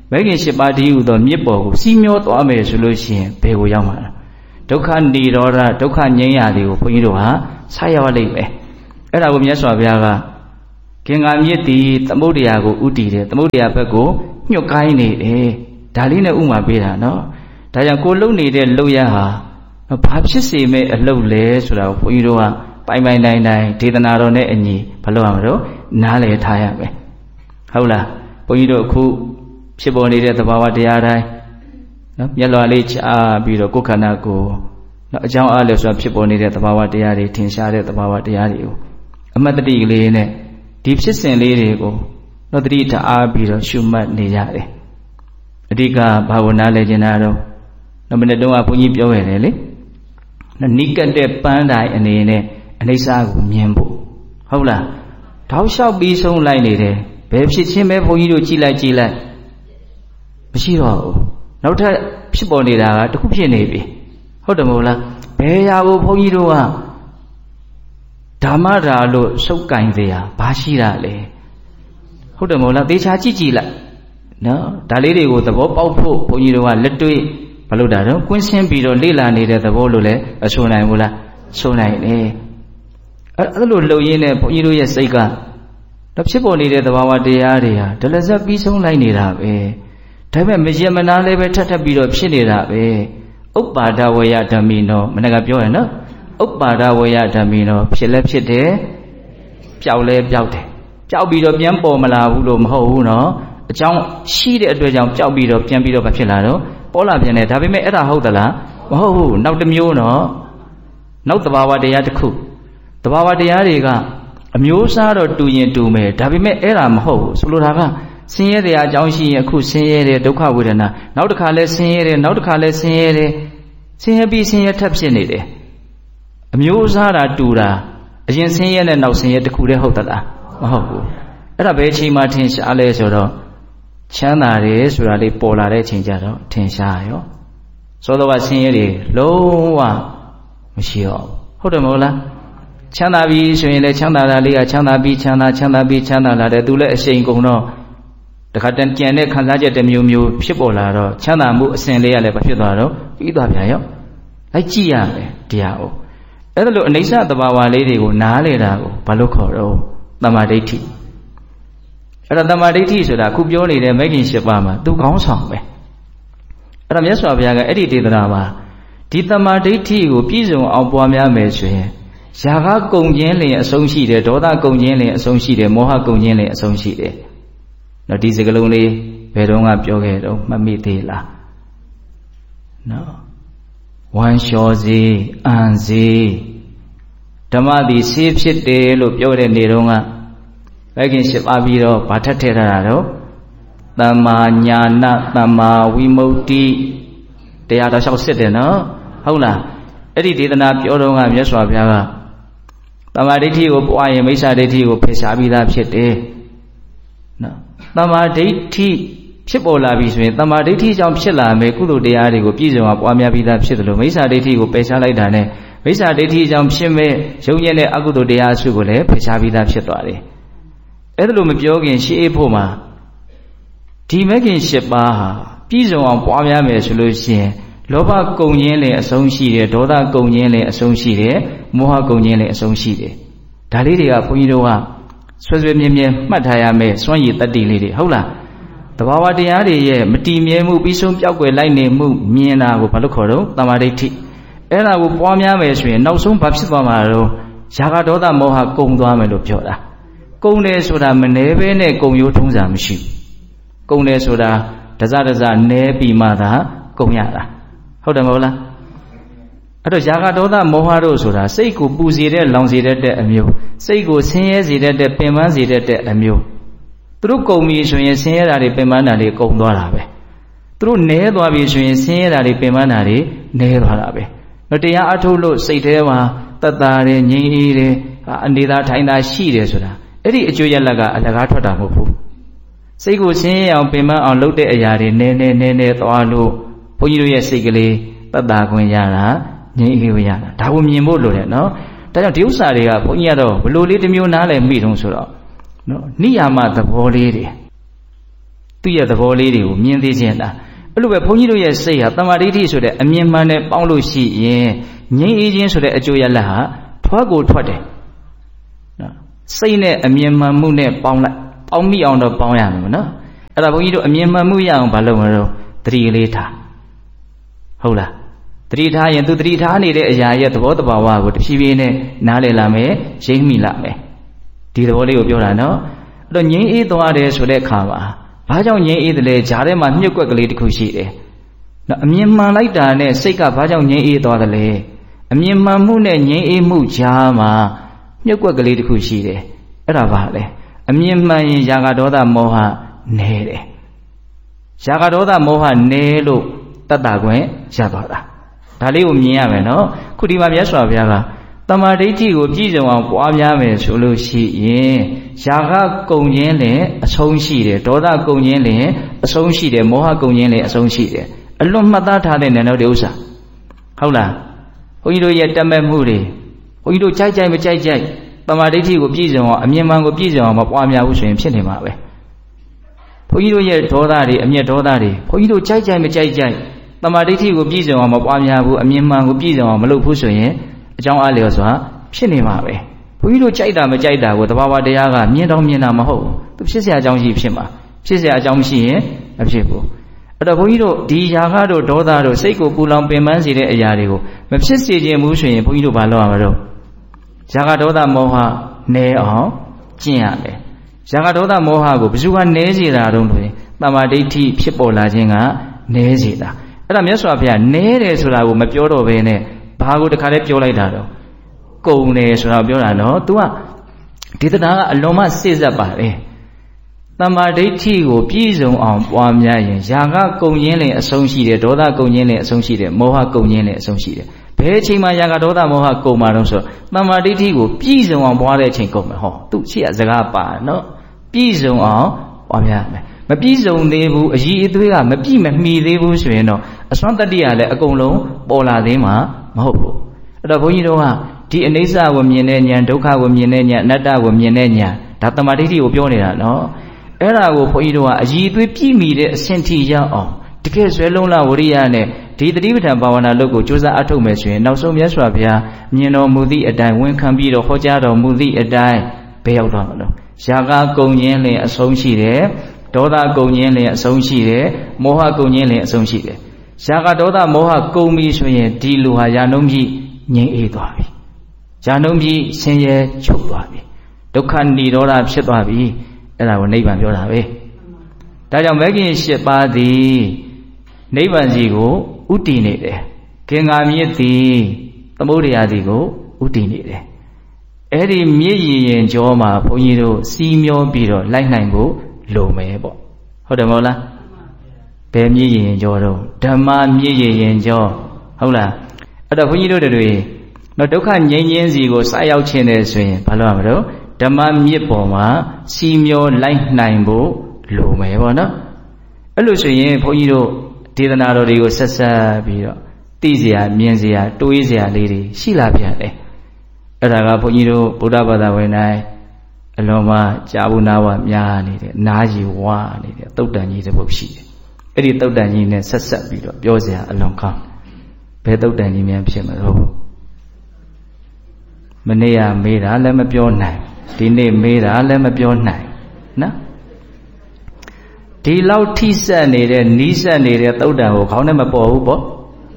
မဲခင်၈ပါးတည်းဟူသောမြစ်ပေါ်ကိုစီးမျောသွားမယ်ဆိုလို့ရှိရင်ဘယ်ကိုရောက်မှာလဲဒုက္ခនិရောဓဒုက္ခငြိမ်းရာတွေကိုဘုန်းကြီးတို့ဟာဆက်ရောက်လိမ့်မယ်အဲ့ဒါကိုမြတ်စွာဘုရားကဂင်္ဂါမြစ်တည်သမုဒ္ဒရာကိုဥတည်တယ်သမုဒ္ဒရာဘက်ကိုညှို့ကိုင်းနေတယ်ဒါလေးနဲ့ဥမာပေးတာနော်ဒါကြောင့်ကိုလုံနေတဲ့လုံရဟာဘာဖြစ်စေမဲ့အလုပ်လဲဆိုတာကိုဘုန်းကြီးတို့ကပိုင်တိုင်းဒေသနာတော်နဲ့အညီဘာလို့ရမလို့နားလည်ထားရမယ်ဟုတ်လားဘုန်းကြီးတို့အခုဖြစ်ပေါ်နေတဲ့သဘာဝတရားတိုင်းနော်မျက်လွှာလေးချပြီးတော့ကိုယ်ခန္ဓာကိုနော်အကြောင်းအားလျော်စွာဖြစ်ပေါ်နေတဲ့သဘာဝတရားတွေထင်ရှားတဲ့သဘာဝတရားတွေကိုအမတ်တတိကလေးနဲ့ဒီဖြစ်စဉ်လေးတွေကိုနော်တတိထားအားပြီးတော့ရှုမှတ်နေရတယ်အဓိကဘာဝနာလဲကျင်တာတော့မနေ့တုန်းကဘုန်းကြီးပြောခဲ့တယ်လေနိကတ်တဲ့ပန်းတိုင်းအနေနဲ့အနိစ္စကိုမြင်ဖို့ဟုတ်လားတောက်လျှောက်ပြီးဆုံးလိုက်နေတယ်ဘယ်ဖြစ်ချင်းပဲဘုန်းကြီးတို့ကြည်လိုက်မရှိတော့ဘူးနောက်ထပ်ဖြစ်ပေါ်နေတာကတခုဖြစ်နေပြီဟုတ်တယ်မဟုတ်လားဘယ်ရာကိုဘုန်းကြီးတို့ကဓမ္မရာလို့စုပ်ကင်သေးတာဘာရှိတာလဲဟုတ်တယ်မဟုတ်လားသေချာကြည့်လိုက်နော်ဒါလေးတွေကိုသဘောပေါက်ဖို့ဘုန်းကြီးတို့ကလက်တွေ့မလုပ်တာတော့ကွင်းဆင်းပြီးတော့လေ့လာနေတဲ့သဘောလို့လည်းအဆိုနိုင်ဘူးလားဆိုနိုင်တယ်အဲ့လိုလှုပ်ရင်းနဲ့ဘုန်းကြီးတို့ရဲ့စိတ်ကတော့ဖြစ်ပေါ်နေတဲ့သဘာဝတရားတွေဟာဒလဇက်ပြီးဆုံးလိုက်နေတာပဲဒါပေမဲ့မရမနာလည်းပဲထပ်ပြီးတော့ဖြစ်နေတာပဲဥပ္ပါဒဝယဓမ္မိနောမနေ့ကပြောရနော်ဥပ္ပါဒဝယဓမ္မိနောဖြစ်လဲဖြစ်တယ်ပျောက်လဲပျောက်တယ်ပျောက်ပြီးတော့ပြန်ပေါ်မလာဘူးလို့မဟုတ်ဘူးနော်အကြောင်းရှိတဲ့အတွက်ကြောင့်ပျောက်ပြီးတော့ပြန်ပြီးတော့မဖြစ်လာတော့ပေါ်လာပြန်တယ်ဒါပေမဲ့အဲ့ဒါဟုတ်သလားမဟုတ်ဘူးနောက်တစ်မျိုးနော်နောက်သဘာဝတရားတစ်ခုသဘာဝတရားတွေကအမျိုးအစားတော့တူရင်တူမယ်ဒါပေမဲ့အဲ့ဒါမဟုတ်ဘူးဆိုလိုတာကဆင်းရဲတဲ့အကြောင်းရှိရင်အခုဆင်းရဲတဲ့ဒုက္ခဝေဒနာနောက်တစ်ခါလဲဆင်းရဲတယ်နောက်တစ်ခါလဲဆင်းရဲတယ်ဆင်းရဲပြီးဆင်းရဲထပ်ဖြစ်နေတယ်အမျိုးအစားတာတူတာအရင်ဆင်းရဲနဲ့နောက်ဆင်းရဲတစ်ခုတည်းဟုတ်သလားမဟုတ်ဘူးအဲ့ဒါဘယ်အချိန်မှထင်ရှားလဲဆိုတော့ချမ်းသာတယ်ဆိုတာလေးပေါ်လာတဲ့အချိန်ကျတော့ထင်ရှားရောသောတော်ကဆင်းရဲတွေလုံးဝမရှိတော့ဟုတ်တယ်မဟုတ်လားချမ်းသာပြီဆိုရင်လည်းချမ်းသာတာလေးကချမ်းသာပြီးချမ်းသာလာတယ်သူလည်းအရှိန်ကုန်တော့တခါတန်ကြံတဲ့ခံစားချက်တစ်မျိုးဖြစ်ပေါ်လာတော့ချမ်းသာမှုအစဉ်လေးကလည်းဘာဖြစ်သွားတော့ပြီးသွားပြန်ရောလိုက်ကြည့်ရမယ်တရားကိုအဲ့ဒါလို့အနိစ္စသဘာဝလေးတွေကိုနားလေတာကိုဘာလို့ခေါ်တော့တမ္မာဒိဋ္ဌိအဲ့ဒါတမ္မာဒိဋ္ဌိဆိုတာအခုပြောနေတဲ့မဂ္ဂင်၈ပါးမှာသူခေါင်းဆောင်ပဲအဲ့ဒါမြတ်စွာဘုရားကအဲ့ဒီဒေသနာမှာဒီတမ္မာဒိဋ္ဌိကိုပြည့်စုံအောင်ပွားများမယ်ဆိုရင်ရာဂကုန်ခြင်းလင်အဆုံးရှိတယ်ဒေါသကုန်ခြင်းလင်အဆုံးရှိတယ်မောဟကုန်ခြင်းလင်အဆုံးရှိတယ်နော်ဒီစကားလုံးလေးဘယ်တော့မှပြောခဲ့တော့မမိသေးလားနော်ဝမ်းလျှောစေအံစေဓမ္မသည်ဆေးဖြစ်တယ်လို့ပြောတဲ့နေတော့ကဘယ်ခင်၈ပါးပြီးတော့ဗာထက်ထည့်ထားတာတော့သမ္မာညာဏသမ္မာဝိမု ക്തി တရားတော်လျှောက်စစ်တယ်နော်ဟုတ်လားအဲ့ဒီဒေသနာပြောတော့ကမြတ်စွာဘုရားကသမ္မာဒိဋ္ဌိကိုပွားရင်မိစ္ဆာဒိဋ္ဌိကိုဖယ်ရှားပြီးသားဖြစ်တယ်နော်သမ္မာဒိဋ္ဌိဖြစ်ပေါ်လာပြီဆိုရင်သမ္မာဒိဋ္ဌိကြောင့်ဖြစ်လာမယ်ကုသိုလ်တရားတွေကိုပြည့်စုံအောင်ပွားများပြီးသားဖြစ်တယ်လို့မိစ္ဆာဒိဋ္ဌိကိုပယ်ရှားလိုက်တာနဲ့မိစ္ဆာဒိဋ္ဌိကြောင့်ဖြစ်မဲ့ရုပ်ရည်နဲ့အကုသိုလ်တရားအစုကိုလည်းဖယ်ရှားပြီးသားဖြစ်သွားတယ်အဲ့ဒါလို့မပြောခင်ရှေးဖို့မှာဒီမဂ်ခင်၈ပါးဟာပြည့်စုံအောင်ပွားများမယ်ဆိုလို့ရှိရင်လောဘကုန်ခြင်းလည်းအဆုံးရှိတယ်ဒေါသကုန်ခြင်းလည်းအဆုံးရှိတယ်မောဟကုန်ခြင်းလည်းအဆုံးရှိတယ်ဒါလေးတွေကဘုန်းကြီးတို့ကဆွဲဆွဲမြဲမြဲမှတ်ထားရမယ်စွန့်ရည်တတ္တိလေးတွေဟုတ်လားတဘာဝတရားတွေရဲ့မတည်မြဲမှုပြီးဆုံးပြောက်ွယ်လိုက်နေမှုမြင်တာကိုဘာလို့ခေါ်တော့တမ္မာဒိဋ္ဌိအဲ့ဒါကိုပွားများမယ်ဆိုရင်နောက်ဆုံးဘာဖြစ်သွားမှာတော့ရာဂဒေါသမောဟကုန်သွားမယ်လို့ပြောတာကုန်တယ်ဆိုတာမနှဲပဲနဲ့ကုန်ရိုးထုံးစာမရှိဘူးကုန်တယ်ဆိုတာတစနဲပြီးမှသာကုန်ရတာဟုတ်တယ်မဟုတ်လားအဲ့တော့ယာဂဒေါသမောဟတို့ဆိုတာစိတ်ကိုပူစေတဲ့လောင်စေတဲ့အမျိုးစိတ်ကိုဆင်းရဲစေတဲ့ပင်ပန်းစေတဲ့အမျိုးသူတို့ကုန်ပြီဆိုရင်ဆင်းရဲတာတွေပင်ပန်းတာတွေကုန်သွားတာပဲသူတို့နည်းသွားပြီဆိုရင်ဆင်းရဲတာတွေပင်ပန်းတာတွေနည်းသွားတာပဲတော့တရားအထုတ်လို့စိတ်ထဲမှာတတ်တာတယ်ငြိမ်းအေးတယ်အနေသာထိုင်သာရှိတယ်ဆိုတာအဲ့ဒီအကျိုးရလဒ်ကအလကားထွက်တာမဟုတ်ဘူးစိတ်ကိုဆင်းရဲအောင်ပင်ပန်းအောင်လုပ်တဲ့အရာတွေနည်းသွားလို့ဘုန်းကြီးတို့ရဲ့စိတ်ကလေးတတ်တာခွင့်ရတာငြိမ်းအေးခွင့်ရတာဒါကိုမြင်ဖို့လိုတယ်နော်ဒါကြောင့်ဒီဥစ္စာတွေကဘုန်းကြီးကတော့ဘလို့လေးတစ်မျိုးနားလည်မိတုံးဆိုတော့နော်နိယာမသဘောလေးတွေသူ့ရဲ့သဘောလေးတွေကိုမြင်သိခြင်းတာအဲ့လိုပဲဘုန်းကြီးတို့ရဲ့စိတ်ဟာတမာဒိဋ္ဌိဆိုတဲ့အမြင်မှန်နဲ့ပေါင်းလို့ရှိရင်ငြိမ်းအေးခြင်းဆိုတဲ့အကျိုးရလဒ်ဟာထွက်ကိုထွက်တယ်နော်စိတ်နဲ့အမြင်မှန်မှုနဲ့ပေါင်းလိုက်ပေါင်းမိအောင်တော့ပေါင်းရမယ်နော်အဲ့ဒါဘုန်းကြီးတို့အမြင်မှန်မှုရအောင်မလုပ်မလို့သတိကလေးထားဟုတ်လားသတိထားရင်သူသတိထားနေတဲ့အရာရဲ့သဘောတဘာဝကိုတဖြည်းဖြည်းနဲ့နားလည်လာမယ်ရိပ်မိလာမယ်ဒီသဘောလေးကိုပြောတာနော်အဲ့တော့ငြိမ်းအေးသွားတယ်ဆိုတဲ့အခါမှာဘာကြောင့်ငြိမ်းအေးတယ်လဲဂျားထဲမှာမြုပ်ကွက်ကလေးတစ်ခုရှိတယ်နော်အမြင်မှန်လိုက်တာနဲ့စိတ်ကဘာကြောင့်ငြိမ်းအေးသွားတယ်လဲအမြင်မှန်မှုနဲ့ငြိမ်းအေးမှုဂျားမှာမြုပ်ကွက်ကလေးတစ်ခုရှိတယ်အဲ့ဒါဘာလဲအမြင်မှန်ရင်ຢာကဒေါသမောဟနဲတယ်ຢာကဒေါသမောဟနဲလို့တတ်တာခွင့်ရသွားတာဒါလေးကိုမြင်ရမယ်နော်ခုဒီမှာမြတ်စွာဘုရားကတမာဒိဋ္ဌိကိုပြည့်စုံအောင်ပွားများမယ်ဆိုလို့ရှိရင်ຢာကကုန်ခြင်းလည်းအဆုံးရှိတယ်ဒေါသကုန်ခြင်းလည်းအဆုံးရှိတယ်မောဟကုန်ခြင်းလည်းအဆုံးရှိတယ်အလွန်မှတ်သားထားတဲ့နံတော့ဒီဥစ္စာဟုတ်လားဘုန်းကြီးတို့ရဲ့တတ်မဲ့မှုတွေဘုန်းကြီးတို့ကြိုက်ကြိုက်မကြိုက်ကြိုက်တမာဒိဋ္ဌိကိုပြည့်စုံအောင်အမြင်မှန်ကိုပြည့်စုံအောင်မပွားများဘူးဆိုရင်ဖြစ်နေမှာပဲဘုန်းကြီးတို့ရဲ့ဒေါသတွေအမျက်ဒေါသတွေဘုန်းကြီးတို့ကြိုက်ကြိုက်မကြိုက်ကြိုက်တမာဒိဋ္ဌိကိုပြည့်စုံအောင်မပွားများဘူးအမြင်မှန်ကိုပြည့်စုံအောင်မလုပ်ဘူးဆိုရင်အကြောင်းအားလျော်စွာဖြစ်နေမှာပဲဘုန်းကြီးတို့ကြိုက်တာမကြိုက်တာကိုသဘာဝတရားကမြင်တော့မြင်တာမဟုတ်ဘူးသူဖြစ်เสียအကြောင်းရှိဖြစ်မှာဖြစ်เสียအကြောင်းမရှိရင်မဖြစ်ဘူးအဲ့တော့ဘုန်းကြီးတို့ဒီຢာကတို့ဒေါသတို့စိတ်ကိုပူလောင်ပင်ပန်းစေတဲ့အရာတွေကိုမဖြစ်စေခြင်းဘူးဆိုရင်ဘုန်းကြီးတို့ဘာလုပ်ရမလို့ຢာကဒေါသမောဟနည်းအောင်ကျင့်ရမယ်ຢာကဒေါသမောဟကိုဘယ်သူကနည်းစေတာတုံးလို့တမာဒိဋ္ဌိဖြစ်ပေါ်လာခြင်းကနည်းစေတာအဲ့ဒါမြတ်စွာဘုရားနည်းတယ်ဆိုတာကိုမပြောတော့ဘဲနဲ့ဘာကိုတခါတည်းပြောလိုက်တာတော့ကုံတယ်ဆိုတာပြောတာနော် तू ကဒေသနာကအလွန်မှစိစက်ပါတယ်တမာဒိဋ္ဌိကိုပြည့်စုံအောင်ပွားများရင်ຢာကကုံခြင်းလည်းအဆုံးရှိတယ်ဒေါသကုံခြင်းလည်းအဆုံးရှိတယ်မောဟကုံခြင်းလည်းအဆုံးရှိတယ်ဘယ်အချိန်မှာຢာကဒေါသမောဟကုံမှာတော့ဆိုတမာဒိဋ္ဌိကိုပြည့်စုံအောင်ပွားတဲ့အချိန်ကုံမယ်ဟောသူ့ရှိရစကားပါနော်ပြည့်စုံအောင်ပွားများမယ်မပြည့်စုံသေးဘူးအည်အသွေးကမပြည့်မမီသေးဘူးဆိုရင်တော့အစွမ်းတတ္တိကလည်းအကုန်လုံးပေါ်လာသေးမှာမဟုတ်ဘူးအဲ့တော့ဘုန်းကြီးတို့ကဒီအနိစ္စကိုမြင်တဲ့ဉာဏ်ဒုက္ခကိုမြင်တဲ့ဉာဏ်အနတ္တကိုမြင်တဲ့ဉာဏ်ဒါတမာဒိဋ္ဌိကိုပြောနေတာနော်အဲ့ဒါကိုဘုန်းကြီးတို့ကအည်အသွေးပြည့်မီတဲ့အဆင့်ထိရောက်အောင်တကယ်ဆွဲလုံးလာဝရိယနဲ့ဒီတတိပဋ္ဌာန်ဘာဝနာလုပ်ကိုကြိုးစားအထောက်မယ်ဆိုရင်နောက်ဆုံးမြတ်စွာဘုရားမြင်တော်မူသည့်အတိုင်းဝန်ခံပြီးတော့ဟောကြားတော်မူသည့်အတိုင်းဘယ်ရောက်တော့မလို့ຢာကကုံခြင်းလည်းအဆုံးရှိတယ်ဒေါသကုန်ခြင်းလည်းအဆုံးရှိတယ်မောဟကုန်ခြင်းလည်းအဆုံးရှိတယ်ຢာကဒေါသမောဟကုန်ပြီဆိုရင်ဒီလူဟာယာနှုံးပြီးငြိမ်းအေးသွားပြီယာနှုံးပြီးဆင်းရဲချုပ်သွားပြီဒုက္ခនិရောဓဖြစ်သွားပြီအဲ့ဒါကိုနိဗ္ဗာန်ပြောတာပဲဒါကြောင့်မဂ္ဂင်၈ပါးသည်နိဗ္ဗာန်စီကိုဥတည်နေတယ်ဂင်္ဂါမြစ်သည်သမုဒ္ဒရာစီကိုဥတည်နေတယ်အဲ့ဒီမြစ်ရည်ရင်ကြောမှာဘုန်းကြီးတို့စီးမျောပြီးတော့လိုက်နိုင်ဖို့လိုမယ်ပေါ့ဟုတ်တယ်မဟုတ်လားဘယ်မြည်ရင်ကြောတော့ဓမ္မမြည်ရင်ကြောဟုတ်လားအဲ့တော့ဘုန်းကြီးတို့တွေတော့ဒုက္ခငြိမ်းခြင်းစီကိုစရောက်ခြင်းတယ်ဆိုရင်ဘာလို့ရမလို့ဓမ္မမြစ်ပေါ်မှာစီမျောလိုက်နိုင်ဖို့လိုမယ်ပေါ့နော်အဲ့လိုဆိုရင်ဘုန်းကြီးတို့ဒေသနာတော်တွေကိုဆက်ဆက်ပြီးတော့သိစရာမြင်စရာတွေးစရာလေးတွေရှိလာပြန်တယ်အဲ့ဒါကဘုန်းကြီးတို့ဗုဒ္ဓဘာသာဝင်တိုင်းအလွန်မှကြာဘူးနာဝများနေတဲ့နားကြီးဝါနေတဲ့တုတ်တန်ကြီးတစ်ပုဒ်ရှိတယ်အဲ့ဒီတုတ်တန်ကြီးနဲ့ဆက်ဆက်ပြီးတော့ပြောစရာအလွန်ကောင်းဘယ်တုတ်တန်ကြီးများဖြစ်မလို့မနေ့ကမေးတာလည်းမပြောနိုင်ဒီနေ့မေးတာလည်းမပြောနိုင်နော်ဒီလောက်ထိဆက်နေတဲ့နီးဆက်နေတဲ့တုတ်တန်ကိုခေါင်းနဲ့မပေါ်ဘူးပေါ့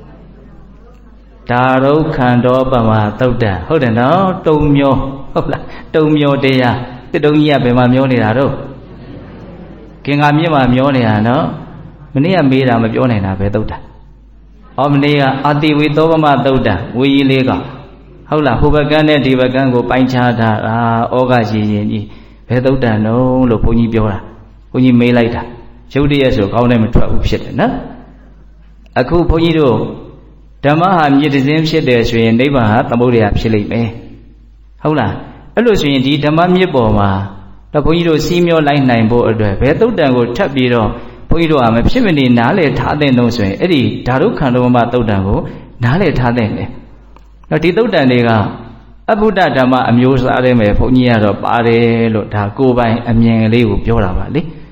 ဒါရုခန္ဓောပမတုတ်တန်ဟုတ်တယ်နော်တုံမျောဟုတ်လားတုံမျောတရားတစ်တုံကြီးကဘယ်မှာမျောနေတာတော့ကင်္ဂါမြစ်မှာမျောနေတာနော်မနေ့ကမေးတာမပြောနိုင်တာပဲတုတ်တန်ဟောမနေ့ကအာတိဝေသောပမတုတ်တန်ဝေကြီးလေးကဟုတ်လားဟိုဘကန်းနဲ့ဒီဘကန်းကိုပိုင်းခြားထားတာဩဃရှင်ရင်ကြီးဘယ်တုတ်တန်တော့လို့ဘုန်းကြီးပြောတာဘုန်းကြီးမေးလိုက်တာရုပ်တရက်ဆိုကောင်းတယ်မထွက်ဘူးဖြစ်တယ်နော်အခုဘုန်းကြီးတို့ဓမ္မဟာမြစ်တစင်းဖြစ်တယ်ဆိုရင်နိဗ္ဗာန်ဟာသမုဒ္ဒရာဖြစ်လိမ့်မယ်ဟုတ်လားအဲ့လိုဆိုရင်ဒီဓမ္မမြစ်ပေါ်မှာတော့ဘုန်းကြီးတို့စီးမျောလိုက်နိုင်ဖို့အတွက်ဘယ်သုတ်တန်ကိုထပ်ပြီးတော့ဘုန်းကြီးတို့ကမဖြစ်မနေနားလည်ထားတဲ့တုံးဆိုရင်အဲ့ဒီဓာတုခန္ဓာမသုတ်တန်ကိုနားလည်ထားတဲ့တယ်တော့ဒီသုတ်တန်တွေကအဘုဒ္ဓဓမ္မအမျိုးအစားတွေမဲ့ဘုန်းကြီးကတော့ပါတယ်လို့ဒါကိုယ်ပိုင်အမြင်လေးကိုပြောတာပါလေ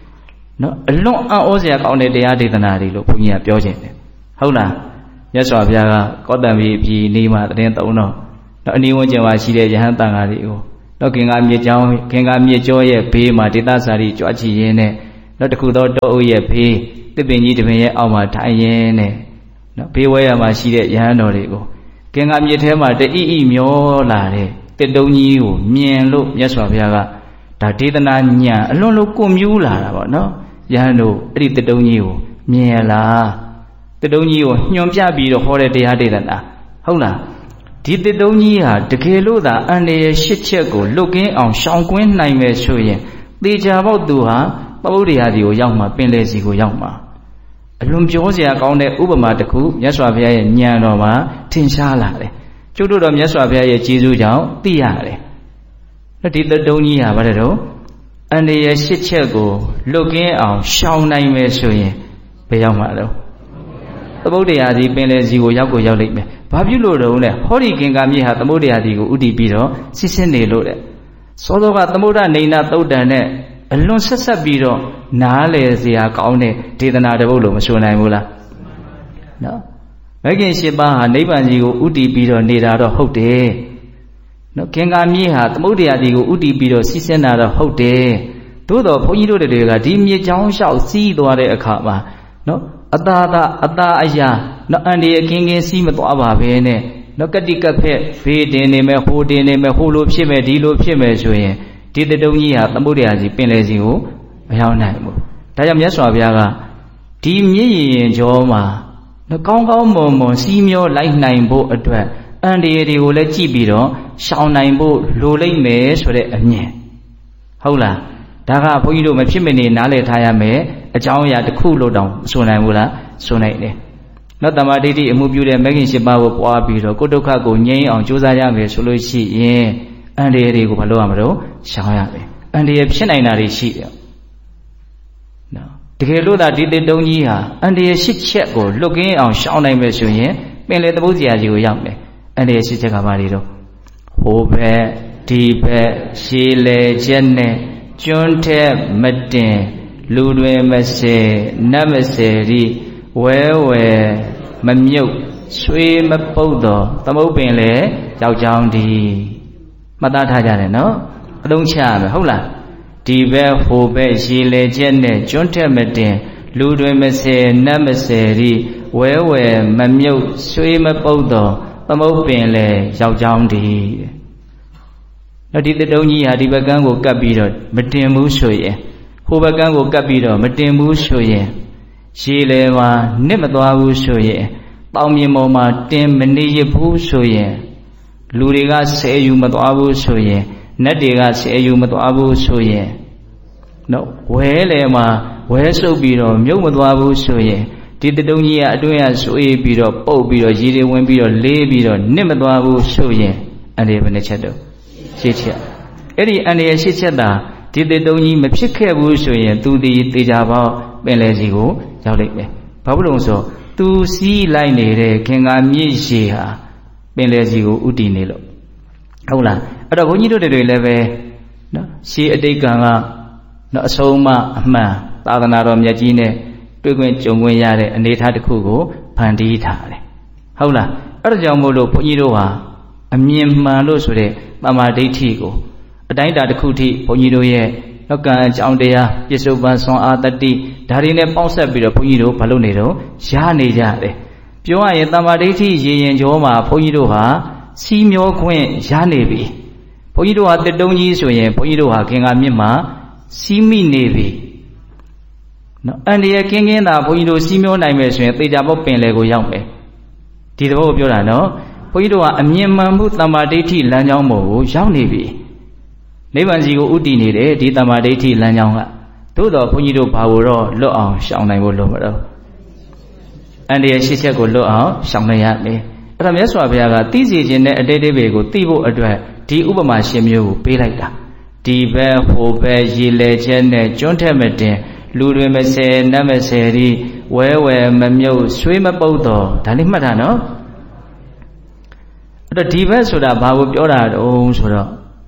နော်အလွန်အံ့ဩစရာကောင်းတဲ့တရားဒေသနာတွေလို့ဘုန်းကြီးကပြောခြင်းတယ်ဟုတ်လားမြတ်စွာဘုရားကကောတံပြည်ပြည်နေမှာတရင်သုံးတော့အနီးဝန်းကျင်မှာရှိတဲ့ယဟန်တန်ဃာတွေကိုတော့ခင်္ကာမြေကျောင်းခင်္ကာမြေကျောရဲ့ဘေးမှာဒေသစာရီကြွချီရင်းနဲ့နောက်တစ်ခုသောတောအုပ်ရဲ့ဘေးတစ်ပင်ကြီးတစ်ပင်ရဲ့အောက်မှာထိုင်ရင်းနဲ့နော်ဘေးဝဲရမှာရှိတဲ့ယဟန်တော်တွေကိုခင်္ကာမြေထဲမှာတအိအိမျောလာတဲ့တစ်တုံးကြီးကိုမြင်လို့မြတ်စွာဘုရားကဒါဒေသနာညံအလွန်လို့ကွန်မြူးလာတာပေါ့နော်ယဟန်တို့အဲ့ဒီတစ်တုံးကြီးကိုမြင်လားတစ်တုံးကြီးကိုညွန်ပြပြီးတော့ဟောတဲ့တရားဒေသနာဟုတ်လားဒီတစ်တုံးကြီးဟာတကယ်လို့သာအန္တရာယ်ရှစ်ချက်ကိုလွတ်ကင်းအောင်ရှောင်ကွင်းနိုင်မယ်ဆိုရင်သေချာပေါက်သူဟာသမုဒ္ဒရာစီကိုရောက်မှာပင်လယ်စီကိုရောက်မှာအလွန်ပြောစရာကောင်းတဲ့ဥပမာတစ်ခုမြတ်စွာဘုရားရဲ့ဉာဏ်တော်မှာထင်ရှားလာတယ်ကျုပ်တို့တော်မြတ်စွာဘုရားရဲ့ကျေးဇူးကြောင့်သိရတယ်ဒီတစ်တုံးကြီးဟာဘာလဲတော့အန္တရာယ်ရှစ်ချက်ကိုလွတ်ကင်းအောင်ရှောင်နိုင်မယ်ဆိုရင်ဘယ်ရောက်မှာလဲသမုဒ္ဒရာစီပင်လယ်စီကိုရောက်ကိုရောက်လိမ့်မယ်ဘာဖြစ်လို့တော့လဲဟောဒီကင်္ကာမြေဟာသမုဒ္ဒရာစီကိုဥတည်ပြီးတော့စီးဆင်းနေလို့တဲ့စောစောကသမုဒ္ဒနေနာသုတ်တန်နဲ့အလွန်ဆက်ဆက်ပြီးတော့နားလေစရာကောင်းတဲ့ဒေသနာတစ်ပုဒ်လို့မဆိုနိုင်ဘူးလားနော်မဂ္ဂင်၈ပါးဟာနိဗ္ဗာန်ကြီးကိုဥတည်ပြီးတော့နေတာတော့ဟုတ်တယ်နော်ကင်္ကာမြေဟာသမုဒ္ဒရာစီကိုဥတည်ပြီးတော့စီးဆင်းတာတော့ဟုတ်တယ်သို့တော့ဘုန်းကြီးတို့တွေကဒီမြေချောင်းလျှောက်စီးသွားတဲ့အခါမှာနော်အတာအရာနော်အန္တရာယ်ကင်းစီးမသွားပါပဲနဲ့နော်ကတိကဖက်ဖေးတင်နေမယ်ဟိုတင်နေမယ်ဟိုလိုဖြစ်မယ်ဒီလိုဖြစ်မယ်ဆိုရင်ဒီတတုံးကြီးဟာသမုဒ္ဒရာစီပင်လယ်စီကိုမရောက်နိုင်ဘူးဒါကြောင့်မြတ်စွာဘုရားကဒီမြင့်ရင်ကျော်မှာနော်ကောင်းကောင်းမွန်မွန်စီးမျောလိုက်နိုင်ဖို့အတွက်အန္တရာယ်တွေကိုလည်းကြည့်ပြီးတော့ရှောင်နိုင်ဖို့လိုလိမ့်မယ်ဆိုတဲ့အမြင်ဟုတ်လားဒါကဘုန်းကြီးတို့မဖြစ်မနေနားလည်ထားရမယ်အကြောင်းအရာတစ်ခုလို့တောင်မဆိုနိုင်ဘူးလားဆိုနိုင်တယ်နောက်တမ္မာဒိဋ္ဌိအမှုပြုတဲ့မဂ္ဂင်၈ပါးကိုပွားပြီးတော့ကိုယ်ဒုက္ခကိုငြိမ်းအောင်ကြိုးစားရမယ်ဆိုလို့ရှိရင်အန္တရာယ်တွေကိုမလုပ်ရမလို့ရှောင်ရမယ်အန္တရာယ်ဖြစ်နိုင်တာတွေရှိတယ်နော်တကယ်လို့သာဒီတစ်တုံးကြီးဟာအန္တရာယ်ရှစ်ချက်ကိုလွတ်ကင်းအောင်ရှောင်နိုင်မယ်ဆိုရင်ပင်လေသမုဒ္ဒရာကြီးကိုရောက်မယ်အန္တရာယ်ရှစ်ချက်ကဘာတွေတော့ဟိုဘက်ဒီဘက်ရှည်လေချက်နဲ့ကျွန်းထက်မတင်လူတွေမစဲနတ်မစဲဒီဝဲမမြုပ်ဆွေးမပုတ်တော့သမုတ်ပင်လေကြောက်ကြောင်းဒီမှတ်သားထားကြတယ်နော်အလုံးချရမယ်ဟုတ်လားဒီဘက်ဟိုဘက်ရှည်လေချက်နဲ့ကျွန်းထက်မတင်လူတွေမစဲနတ်မစဲဒီဝဲမမြုပ်ဆွေးမပုတ်တော့သမုတ်ပင်လေရောက်ကြောင်းဒီနောက်ဒီတုံးကြီးဟာဒီဘက်ကန်းကိုကပ်ပြီးတော့မတင်ဘူးဆိုရင်ဟိုဘက်ကန်းကိုကပ်ပြီးတော့မတင်ဘူးဆိုရင်ရှည်လေမှာနစ်မသွားဘူးဆိုရင်တောင်မြင်ပေါ်မှာတင်မနေရဘူးဆိုရင်လူတွေကဆဲယူမသွားဘူးဆိုရင်နတ်တွေကဆဲယူမသွားဘူးဆိုရင်နော်ဝဲလေမှာဝဲဆုပ်ပြီးတော့မြုပ်မသွားဘူးဆိုရင်ဒီတုံးကြီးကအတွင်းကဆွေးပြီးတော့ပုတ်ပြီးတော့ရေတွေဝင်ပြီးတော့လေးပြီးတော့နစ်မသွားဘူးဆိုရင်အဲ့ဒီဘယ်နှချက်တော့ရှစ်ချက်အဲ့ဒီအန္တရာယ်ရှစ်ချက်သာဒီတေတုံးကြီးမဖြစ်ခဲ့ဘူးဆိုရင်သူဒီတေချာပေါက်ပင်လယ်စီကိုရောက်လိမ့်မယ်ဘာဖြစ်လို့ဆိုသူစီးလိုက်နေတဲ့ခင်္ကာမြင့်ရှည်ဟာပင်လယ်စီကိုဥတည်နေလို့ဟုတ်လားအဲ့တော့ဘုန်းကြီးတို့တွေလည်းပဲနော်ရှည်အတိတ်ကံကနော်အဆုံးအမအမှန်သာသနာတော်မြတ်ကြီးနဲ့တွေ့ခွင့်ကြုံခွင့်ရတဲ့အနေအထားတစ်ခုကိုဖန်တီးထားတယ်ဟုတ်လားအဲ့ဒါကြောင့်မို့လို့ဘုန်းကြီးတို့ဟာအမြင်မှန်လို့ဆိုတဲ့တမ္မာဒိဋ္ဌိကိုအတိုင်းအတာတစ်ခုထိဘုန်းကြီးတို့ရဲ့နောက်ကံအကြောင်းတရားပြစ္ဆုတ်ပန်ဆွမ်းအားတတိဒါတွေနဲ့ပေါင်းဆက်ပြီးတော့ဘုန်းကြီးတို့ဘာလုပ်နေတော့ရနေကြတယ်ပြောရရင်တမ္မာဒိဋ္ဌိရေရင်ကျော်မှာဘုန်းကြီးတို့ဟာစီးမျောခွင့်ရနေပြီဘုန်းကြီးတို့ဟာတစ်တုံးကြီးဆိုရင်ဘုန်းကြီးတို့ဟာခင်္ကာမြင့်မှာစီးမိနေပြီနော်အန္တရာယ်ကင်းသာဘုန်းကြီးတို့စီးမျောနိုင်မယ်ဆိုရင်သေချာပေါက်ပင်လေကိုရောက်မယ်ဒီသဘောကိုပြောတာနော်ဘုန်းကြီးတို့ကအမြင်မှန်မှုတမ္မာဒိဋ္ဌိလမ်းကြောင်းပေါ်ကိုရောက်နေပြီနိဗ္ဗာန်စီကိုဥတည်နေတယ်ဒီတမ္မာဒိဋ္ဌိလမ်းကြောင်းကသို့တော်ဘုန်းကြီးတို့ဘာလို့တော့လွတ်အောင်ရှောင်နိုင်ဖို့လိုမလို့အန္တရာယ်ရှစ်ချက်ကိုလွတ်အောင်ရှောင်နိုင်ရမယ်အဲ့ဒါမြတ်စွာဘုရားကသိစေခြင်းနဲ့အတိတ်တွေကိုသိဖို့အတွက်ဒီဥပမာရှင်မျိုးကိုပေးလိုက်တာဒီဘက်ဟိုဘက်ရေလေချက်နဲ့ကျွန်းထက်မတင်လူတွေမစဲနတ်မစဲဒီဝဲမမြုပ်ဆွေးမပုတ်တော့ဒါလေးမှတ်တာနော်အဲ့တော့ဒီဘက်ဆိုတာဘာကိုပြောတာတုံးဆိုတော့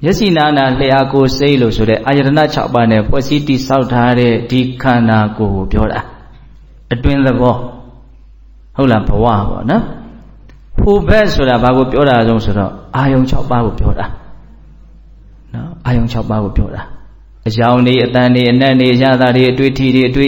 မျက်စိနာနာလျှာကိုယ်စိတ်လို့ဆိုတဲ့အာယတနာ6ပါးနဲ့ဖွဲ့စည်းတည်ဆောက်ထားတဲ့ဒီခန္ဓာကိုယ်ကိုပြောတာအတွင်းသဘောဟုတ်လားဘဝပေါ့နော်ဟိုဘက်ဆိုတာဘာကိုပြောတာဆုံးဆိုတော့အာယုံ6ပါးကိုပြောတာနော်အာယုံ6ပါးကိုပြောတာအကြောင်းတွေအတန်တွေအနတ်တွေအရာသားတွေအတွေ့အထိတွေအတွေ့